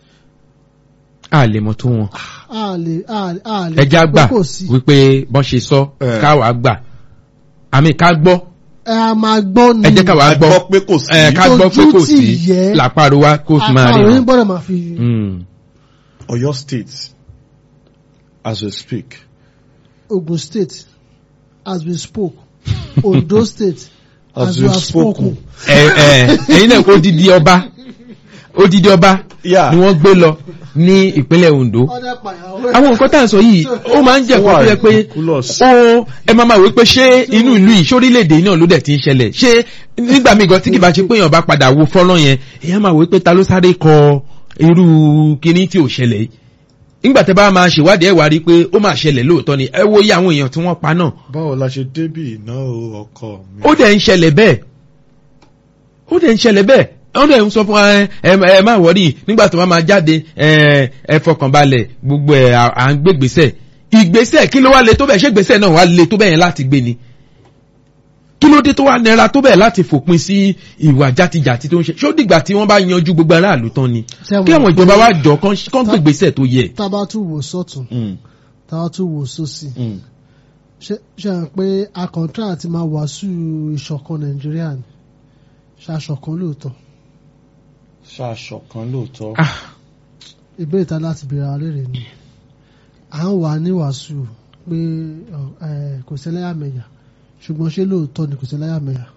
[SPEAKER 3] a lè mọ̀ tó wọn
[SPEAKER 2] a lè a lè a lè
[SPEAKER 3] ẹja
[SPEAKER 2] pé
[SPEAKER 3] gbà
[SPEAKER 2] kò sí
[SPEAKER 3] wípé bọ́n ṣe sọ
[SPEAKER 1] Eh.
[SPEAKER 3] káwa gbà àmì ká gbọ́
[SPEAKER 2] ẹ a máa gbọ́ ni
[SPEAKER 3] ẹ jẹ́ káwa
[SPEAKER 1] Ẹ
[SPEAKER 3] gbọ́
[SPEAKER 1] gbọ́ pé kò sí.
[SPEAKER 3] ẹ ká gbọ́ pé kò
[SPEAKER 2] Ojú
[SPEAKER 3] sí
[SPEAKER 2] tì yẹ.
[SPEAKER 3] làpárò wa kó sì máa rí
[SPEAKER 2] àtàwọn
[SPEAKER 3] wọn.
[SPEAKER 2] onígbọ́dọ̀ máa fi
[SPEAKER 3] Mm.
[SPEAKER 1] Oyo state as we speak.
[SPEAKER 2] Ogun State as we spoke Ondo State
[SPEAKER 1] As
[SPEAKER 2] as
[SPEAKER 1] we
[SPEAKER 2] we have
[SPEAKER 1] spoken.
[SPEAKER 2] spoken.
[SPEAKER 3] ẹ ẹ ẹ̀yin náà odidi ọba odidi ọba
[SPEAKER 1] Yeah.
[SPEAKER 3] ni wọ́n gbé lọ ní ìpínlẹ̀ Ondo
[SPEAKER 2] ọdẹ pàyàwó
[SPEAKER 3] àwọn nǹkan tá à ń sọ yìí ó máa ń jẹ́ nǹkan tó yẹ pé ó ẹ máa máa wí pé ṣé inú ìlú yìí sórílẹ̀-èdè náà ló dẹ̀ ti ń ṣẹlẹ̀ ṣé nígbà míì gan tí kì bá ṣe pé èèyàn bá padà wo fọ́nrán yẹn èèyàn máa wí pé ta ló sáré kọ irú kinní tí ò ṣẹlẹ̀ yìí nígbà tẹ́ bá máa ṣèwádìí ẹ̀ wá rí pé ó máa ṣẹlẹ̀ lóòótọ́ ni ẹ wo iye àwọn èèyàn tí wọ́n pa náà.
[SPEAKER 1] báwo la ṣe débì náà ọkọ mi.
[SPEAKER 3] ó dẹ̀ ń ṣẹlẹ̀ bẹ́ẹ̀ ó dẹ̀ ń ṣẹlẹ̀ bẹ́ẹ̀ wọ́n dẹ̀ ń sọ fún ẹ ẹ má wọ́rí nígbà tó bá máa jáde ẹ ẹ fọkànbalẹ̀ gbogbo ẹ̀ à ń gbégbèsẹ̀ ìgbésẹ̀ kí ló wá le tó bẹ́ẹ̀ ṣé gbèsè náà wá le tó bẹ́ẹ̀ yẹn láti gbé ni kí ló dé tó wá nira tó bẹ́ẹ̀ láti fòpin sí ìwà játijàti tó ń ṣe ṣó dìgbà tí wọ́n bá yanjú gbogbo aráàlú tán ni kí àwọn ìjọba wa jọ kán gbégbèsẹ̀ tó yẹ.
[SPEAKER 2] tá a bá tún wò sọ́tún tá a bá tún wò sósì ṣe hàn pé akọ̀ǹtrà àti máa wàásù ìṣọ̀kan Nàìjíríà ni ṣàṣọ̀kan lóòótọ́.
[SPEAKER 1] ṣàṣọ̀kan lóòótọ́.
[SPEAKER 2] ìbéèrè ta láti béèrè àwọn léèrè ni à ń wà ní wàásù pé kò sí ẹlẹ́yàmẹ̀yà ṣùgbọ́n ṣé lóòótọ́ ni kò sí ẹlẹ́yàmẹ̀yà.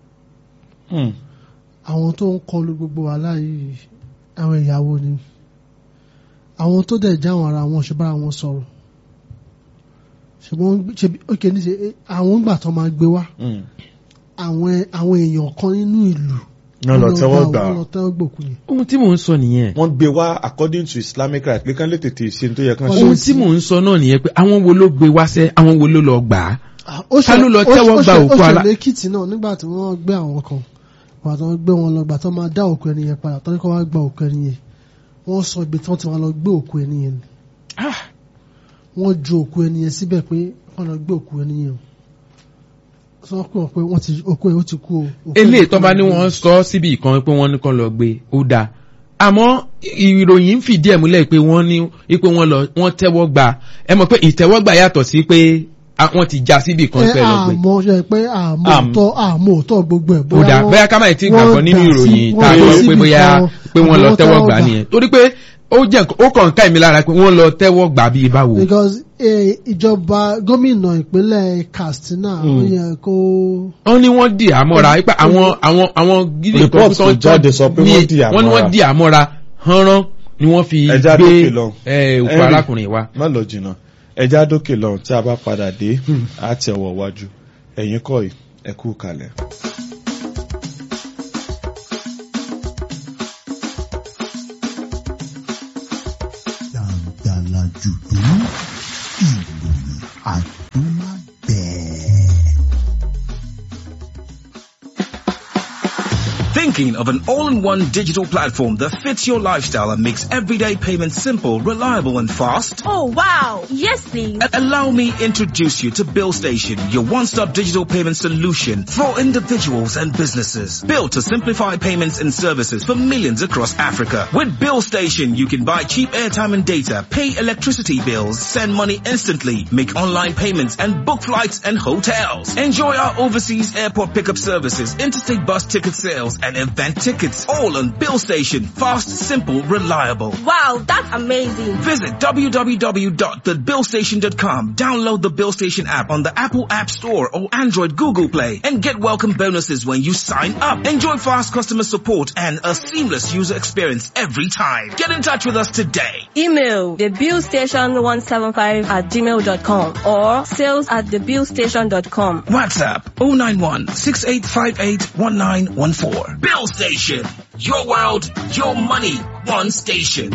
[SPEAKER 2] àwọn tó ń kọlu gbogbo wa láàyè àwọn ìyàwó ni àwọn tó dẹ̀ já àwọn ara wọn ṣe bára wọn sọ̀rọ̀ ṣùgbọ́n ṣe ókè ní ṣe àwọn ìgbà tó máa gbé wá àwọn àwọn èèyàn kan nínú ìlú
[SPEAKER 1] náà lọ tẹ́wọ́ gbà
[SPEAKER 2] lọ tẹ́wọ́ gbòkú yẹn.
[SPEAKER 3] ohun tí mò ń sọ nìyẹn.
[SPEAKER 1] wọ́n gbé wá according to Islamic right pé kán lè tètè ṣe tó yẹ kán ṣe.
[SPEAKER 3] ohun tí mò ń sọ náà nìyẹn pé àwọn wo ló gbé wá sẹ́ àwọn wo ló lọ gbà á. ta ló lọ tẹ́wọ́ gba òkú ala.
[SPEAKER 2] ó ṣẹlẹ̀ Èkìtì náà nígbà tí wọ́n gbé àwọn kan gbà tó gbé wọn lọ gbà tó máa dá òkú ẹni yẹn padà tó ní kó wá gba òkú ẹni yẹn wọ́n sọ ibi tí wọ́n ti wá lọ gbé òkú ẹni yẹn ni. wọ́n ju òkú ẹni yẹn síbẹ̀ pé wọ́n lọ gbé òkú ẹni yẹn o sọ pé wọ́n pé wọ́n ti òkú ẹ̀ ó ti kú o.
[SPEAKER 3] eléyìí tó bá ní wọ́n sọ síbi ìkan pé wọ́n ní kán lọ gbé ó dáa àmọ́ ìròyìn ń fìdí ẹ̀ múlẹ̀ pé wọ́n ní pé wọ́n lọ wọ́n tẹ́wọ́ gbà ẹ mọ̀ pé ìtẹ́wọ́gbà yàtọ̀ sí pé wọ́n ti já síbi ìkan pẹ́ lọ gbé.
[SPEAKER 2] àmọ́ ṣe pé àmọ́ àmọ́ òótọ́ gbogbo ẹ̀
[SPEAKER 3] ó dáa bóyá ká má ti gbàgbọ́ nínú ìròyìn tá a lọ pé bóyá pé wọ́n lọ tẹ́wọ́ gbà nìyẹn torí pé ó jẹ́ ó kàn ká èmi lára pé wọ́n lọ tẹ́wọ́ gbà bíi báwo.
[SPEAKER 2] because ìjọba gómìnà ìpínlẹ̀ Katsina ó yẹ kó.
[SPEAKER 3] wọ́n ní wọ́n di àmọ́ra pé àwọn àwọn àwọn gidi
[SPEAKER 1] report tó jáde sọ pé wọ́n di àmọ́ra
[SPEAKER 3] wọ́n ní wọ́n di àmọ́ra hánrán ni wọ́n fi gbé òkú arákùnrin wa.
[SPEAKER 1] má lọ jìnnà ẹja dókè lọ́run tí a bá padà dé á tẹ̀ wọ̀ wájú ẹ̀yin kọ́ ẹ̀ ẹ kú kalẹ̀.
[SPEAKER 4] jùdú ìròyìn àdúmábẹ́ẹ̀.
[SPEAKER 5] Thinking of an all-in-one digital platform that fits your lifestyle and makes everyday payments simple, reliable and fast?
[SPEAKER 6] Oh wow! Yes please!
[SPEAKER 5] A- allow me introduce you to BillStation, your one-stop digital payment solution for individuals and businesses. Built to simplify payments and services for millions across Africa. With BillStation, you can buy cheap airtime and data, pay electricity bills, send money instantly, make online payments and book flights and hotels. Enjoy our overseas airport pickup services, interstate bus ticket sales and event tickets, all on BillStation. Fast, simple, reliable.
[SPEAKER 6] Wow, that's amazing.
[SPEAKER 5] Visit w w w dot the bill station dot com. Download the BillStation app on the Apple App Store or Android Google Play and get welcome bonuses when you sign up. Enjoy fast customer support and a seamless user experience every time. Get in touch with us today.
[SPEAKER 6] Email the bill station one seven five at gmail dot com or sales at the bill station dot com.
[SPEAKER 5] WhatsApp oh nine one, six eight five eight, one nine one four. BillStation. Your world, your money, one station.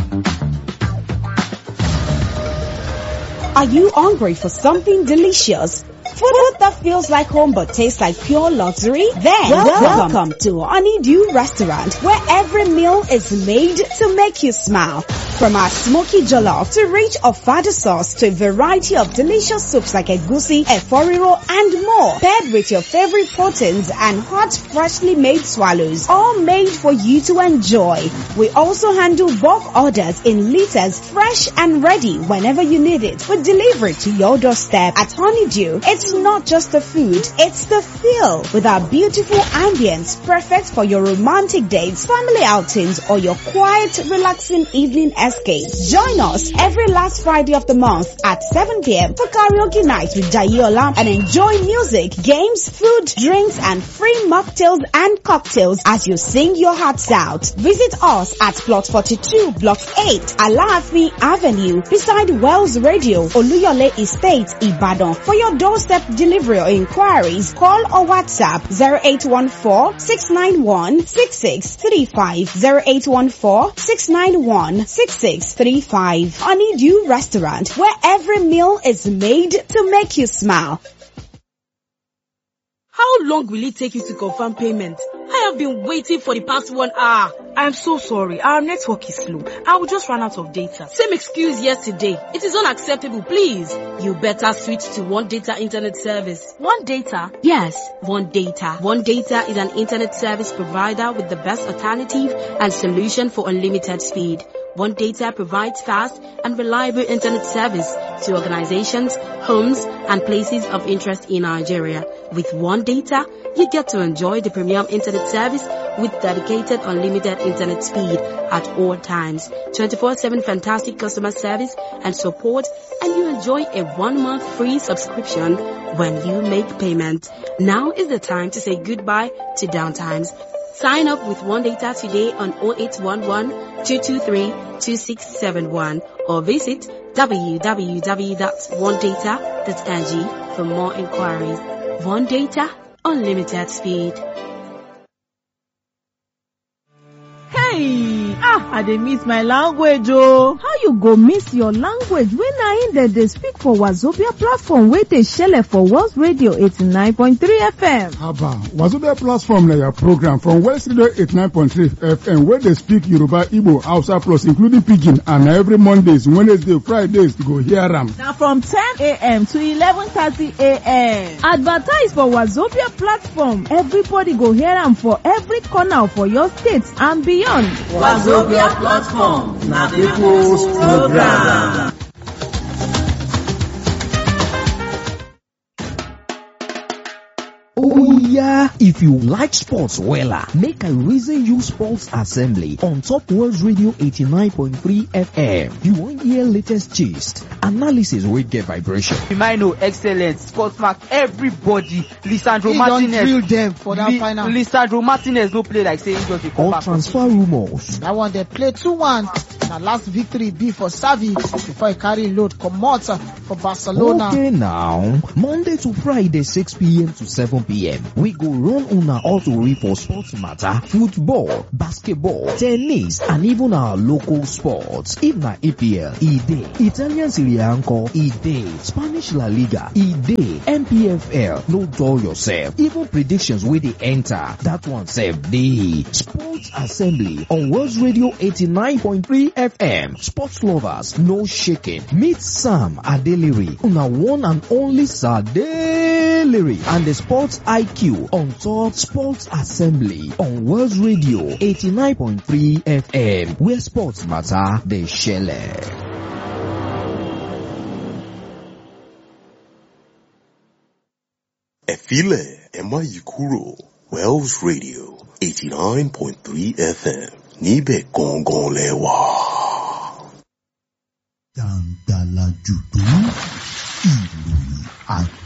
[SPEAKER 7] Are you hungry for something delicious? Food that feels like home but tastes like pure luxury? Then welcome, welcome to Honeydew Restaurant, where every meal is made to make you smile. From our smoky jollof to rich ofada sauce to a variety of delicious soups like egusi, eforiro, and more, paired with your favorite proteins and hot, freshly made swallows, all made for you to enjoy. We also handle bulk orders in liters, fresh and ready whenever you need it, with delivery to your doorstep. At Honeydew, it's It's not just the food, it's the feel. With our beautiful ambience, perfect for your romantic dates, family outings, or your quiet, relaxing evening escape. Join us every last Friday of the month at seven p.m. for karaoke night with Jayola and enjoy music, games, food, drinks, and free mocktails and cocktails as you sing your hearts out. Visit us at Plot forty-two, Block eight, Alaafin Avenue, beside Wells Radio, Oluyole Estate, Ibadan. For your doorstep delivery or inquiries, call or WhatsApp zero eight one four, six nine one, six six three five, zero eight one four, six nine one, six six three five. Honeydew Restaurant, where every meal is made to make you smile.
[SPEAKER 8] How long will it take you to confirm payment? I have been waiting for the past one hour. I'm so sorry. Our network is slow. I will just run out of data. Same excuse yesterday. It is unacceptable, please. You better switch to One Data Internet Service. One Data? Yes, One Data. One Data is an internet service provider with the best alternative and solution for unlimited speed. One Data provides fast and reliable internet service to organizations, homes, and places of interest in Nigeria. With One Data, you get to enjoy the premium internet service with dedicated unlimited internet speed at all times, twenty-four seven fantastic customer service and support, and you enjoy a one-month free subscription when you make payment. Now is the time to say goodbye to downtimes. Sign up with One Data today on zero eight one one, two two three, two six seven one or visit w w w dot one data dot n g for more inquiries. One Data, unlimited speed.
[SPEAKER 9] Hey! Ah, I dey miss my language oh.
[SPEAKER 10] How you go miss your language when na in dem dey speak for Wazobia platform wey dey shele for World Radio eighty-nine point three F M?
[SPEAKER 11] Haba, Wazobia platform na your program from West Radio eighty-nine point three F M wey dey speak Yoruba, Igbo, Hausa plus including Pidgin, and na every Mondays, Wednesday, Fridays you go hear am.
[SPEAKER 10] Na from ten a.m. to eleven thirty a.m. Advertise for Wazobia platform. Everybody go hear am for every corner for your state and beyond.
[SPEAKER 12] Wazobia platform na people's program.
[SPEAKER 13] Oh yeah, if you like sports wella, make I reason you Sports Assembly on Top World Radio eighty-nine point three F M. You want hear latest gist, analysis wey get vibration.
[SPEAKER 14] Firmino excellent, Scott Mark everybody, Lisandro
[SPEAKER 15] he
[SPEAKER 14] Martinez.
[SPEAKER 15] He don't drill them for that
[SPEAKER 14] Li-
[SPEAKER 15] final.
[SPEAKER 14] Lisandro Martinez no play like say he just dey come
[SPEAKER 13] All
[SPEAKER 14] back.
[SPEAKER 13] transfer rumors.
[SPEAKER 15] That one they play two one. Na last victory be for Xavi before he carry load comot for Barcelona.
[SPEAKER 13] Okay now, Monday to Friday six p.m. to seven p.m. we go run una autori for sports matter, football, basketball, tennis, and even our local sports. If na E P L, e dey. Italian Serie A nko, e dey. Spanish La Liga, e dey. N P F L, no dull yourself. Even predictions wey dey enter, that one sef dey. Sports Assembly on World Radio eighty-nine point three F M. Sports lovers, no shaking. Meet Sam Adeliri, una one and only Sadeliri, and the Sports I Q on Top Sports Assembly on World Radio eighty-nine point three F M, where sports matter, they share.
[SPEAKER 16] Efile Emma Yikuro, Wells Radio eighty-nine point three F M, Nibe Gongon Lewa.
[SPEAKER 4] Dangala Judo, Ìròyìn àti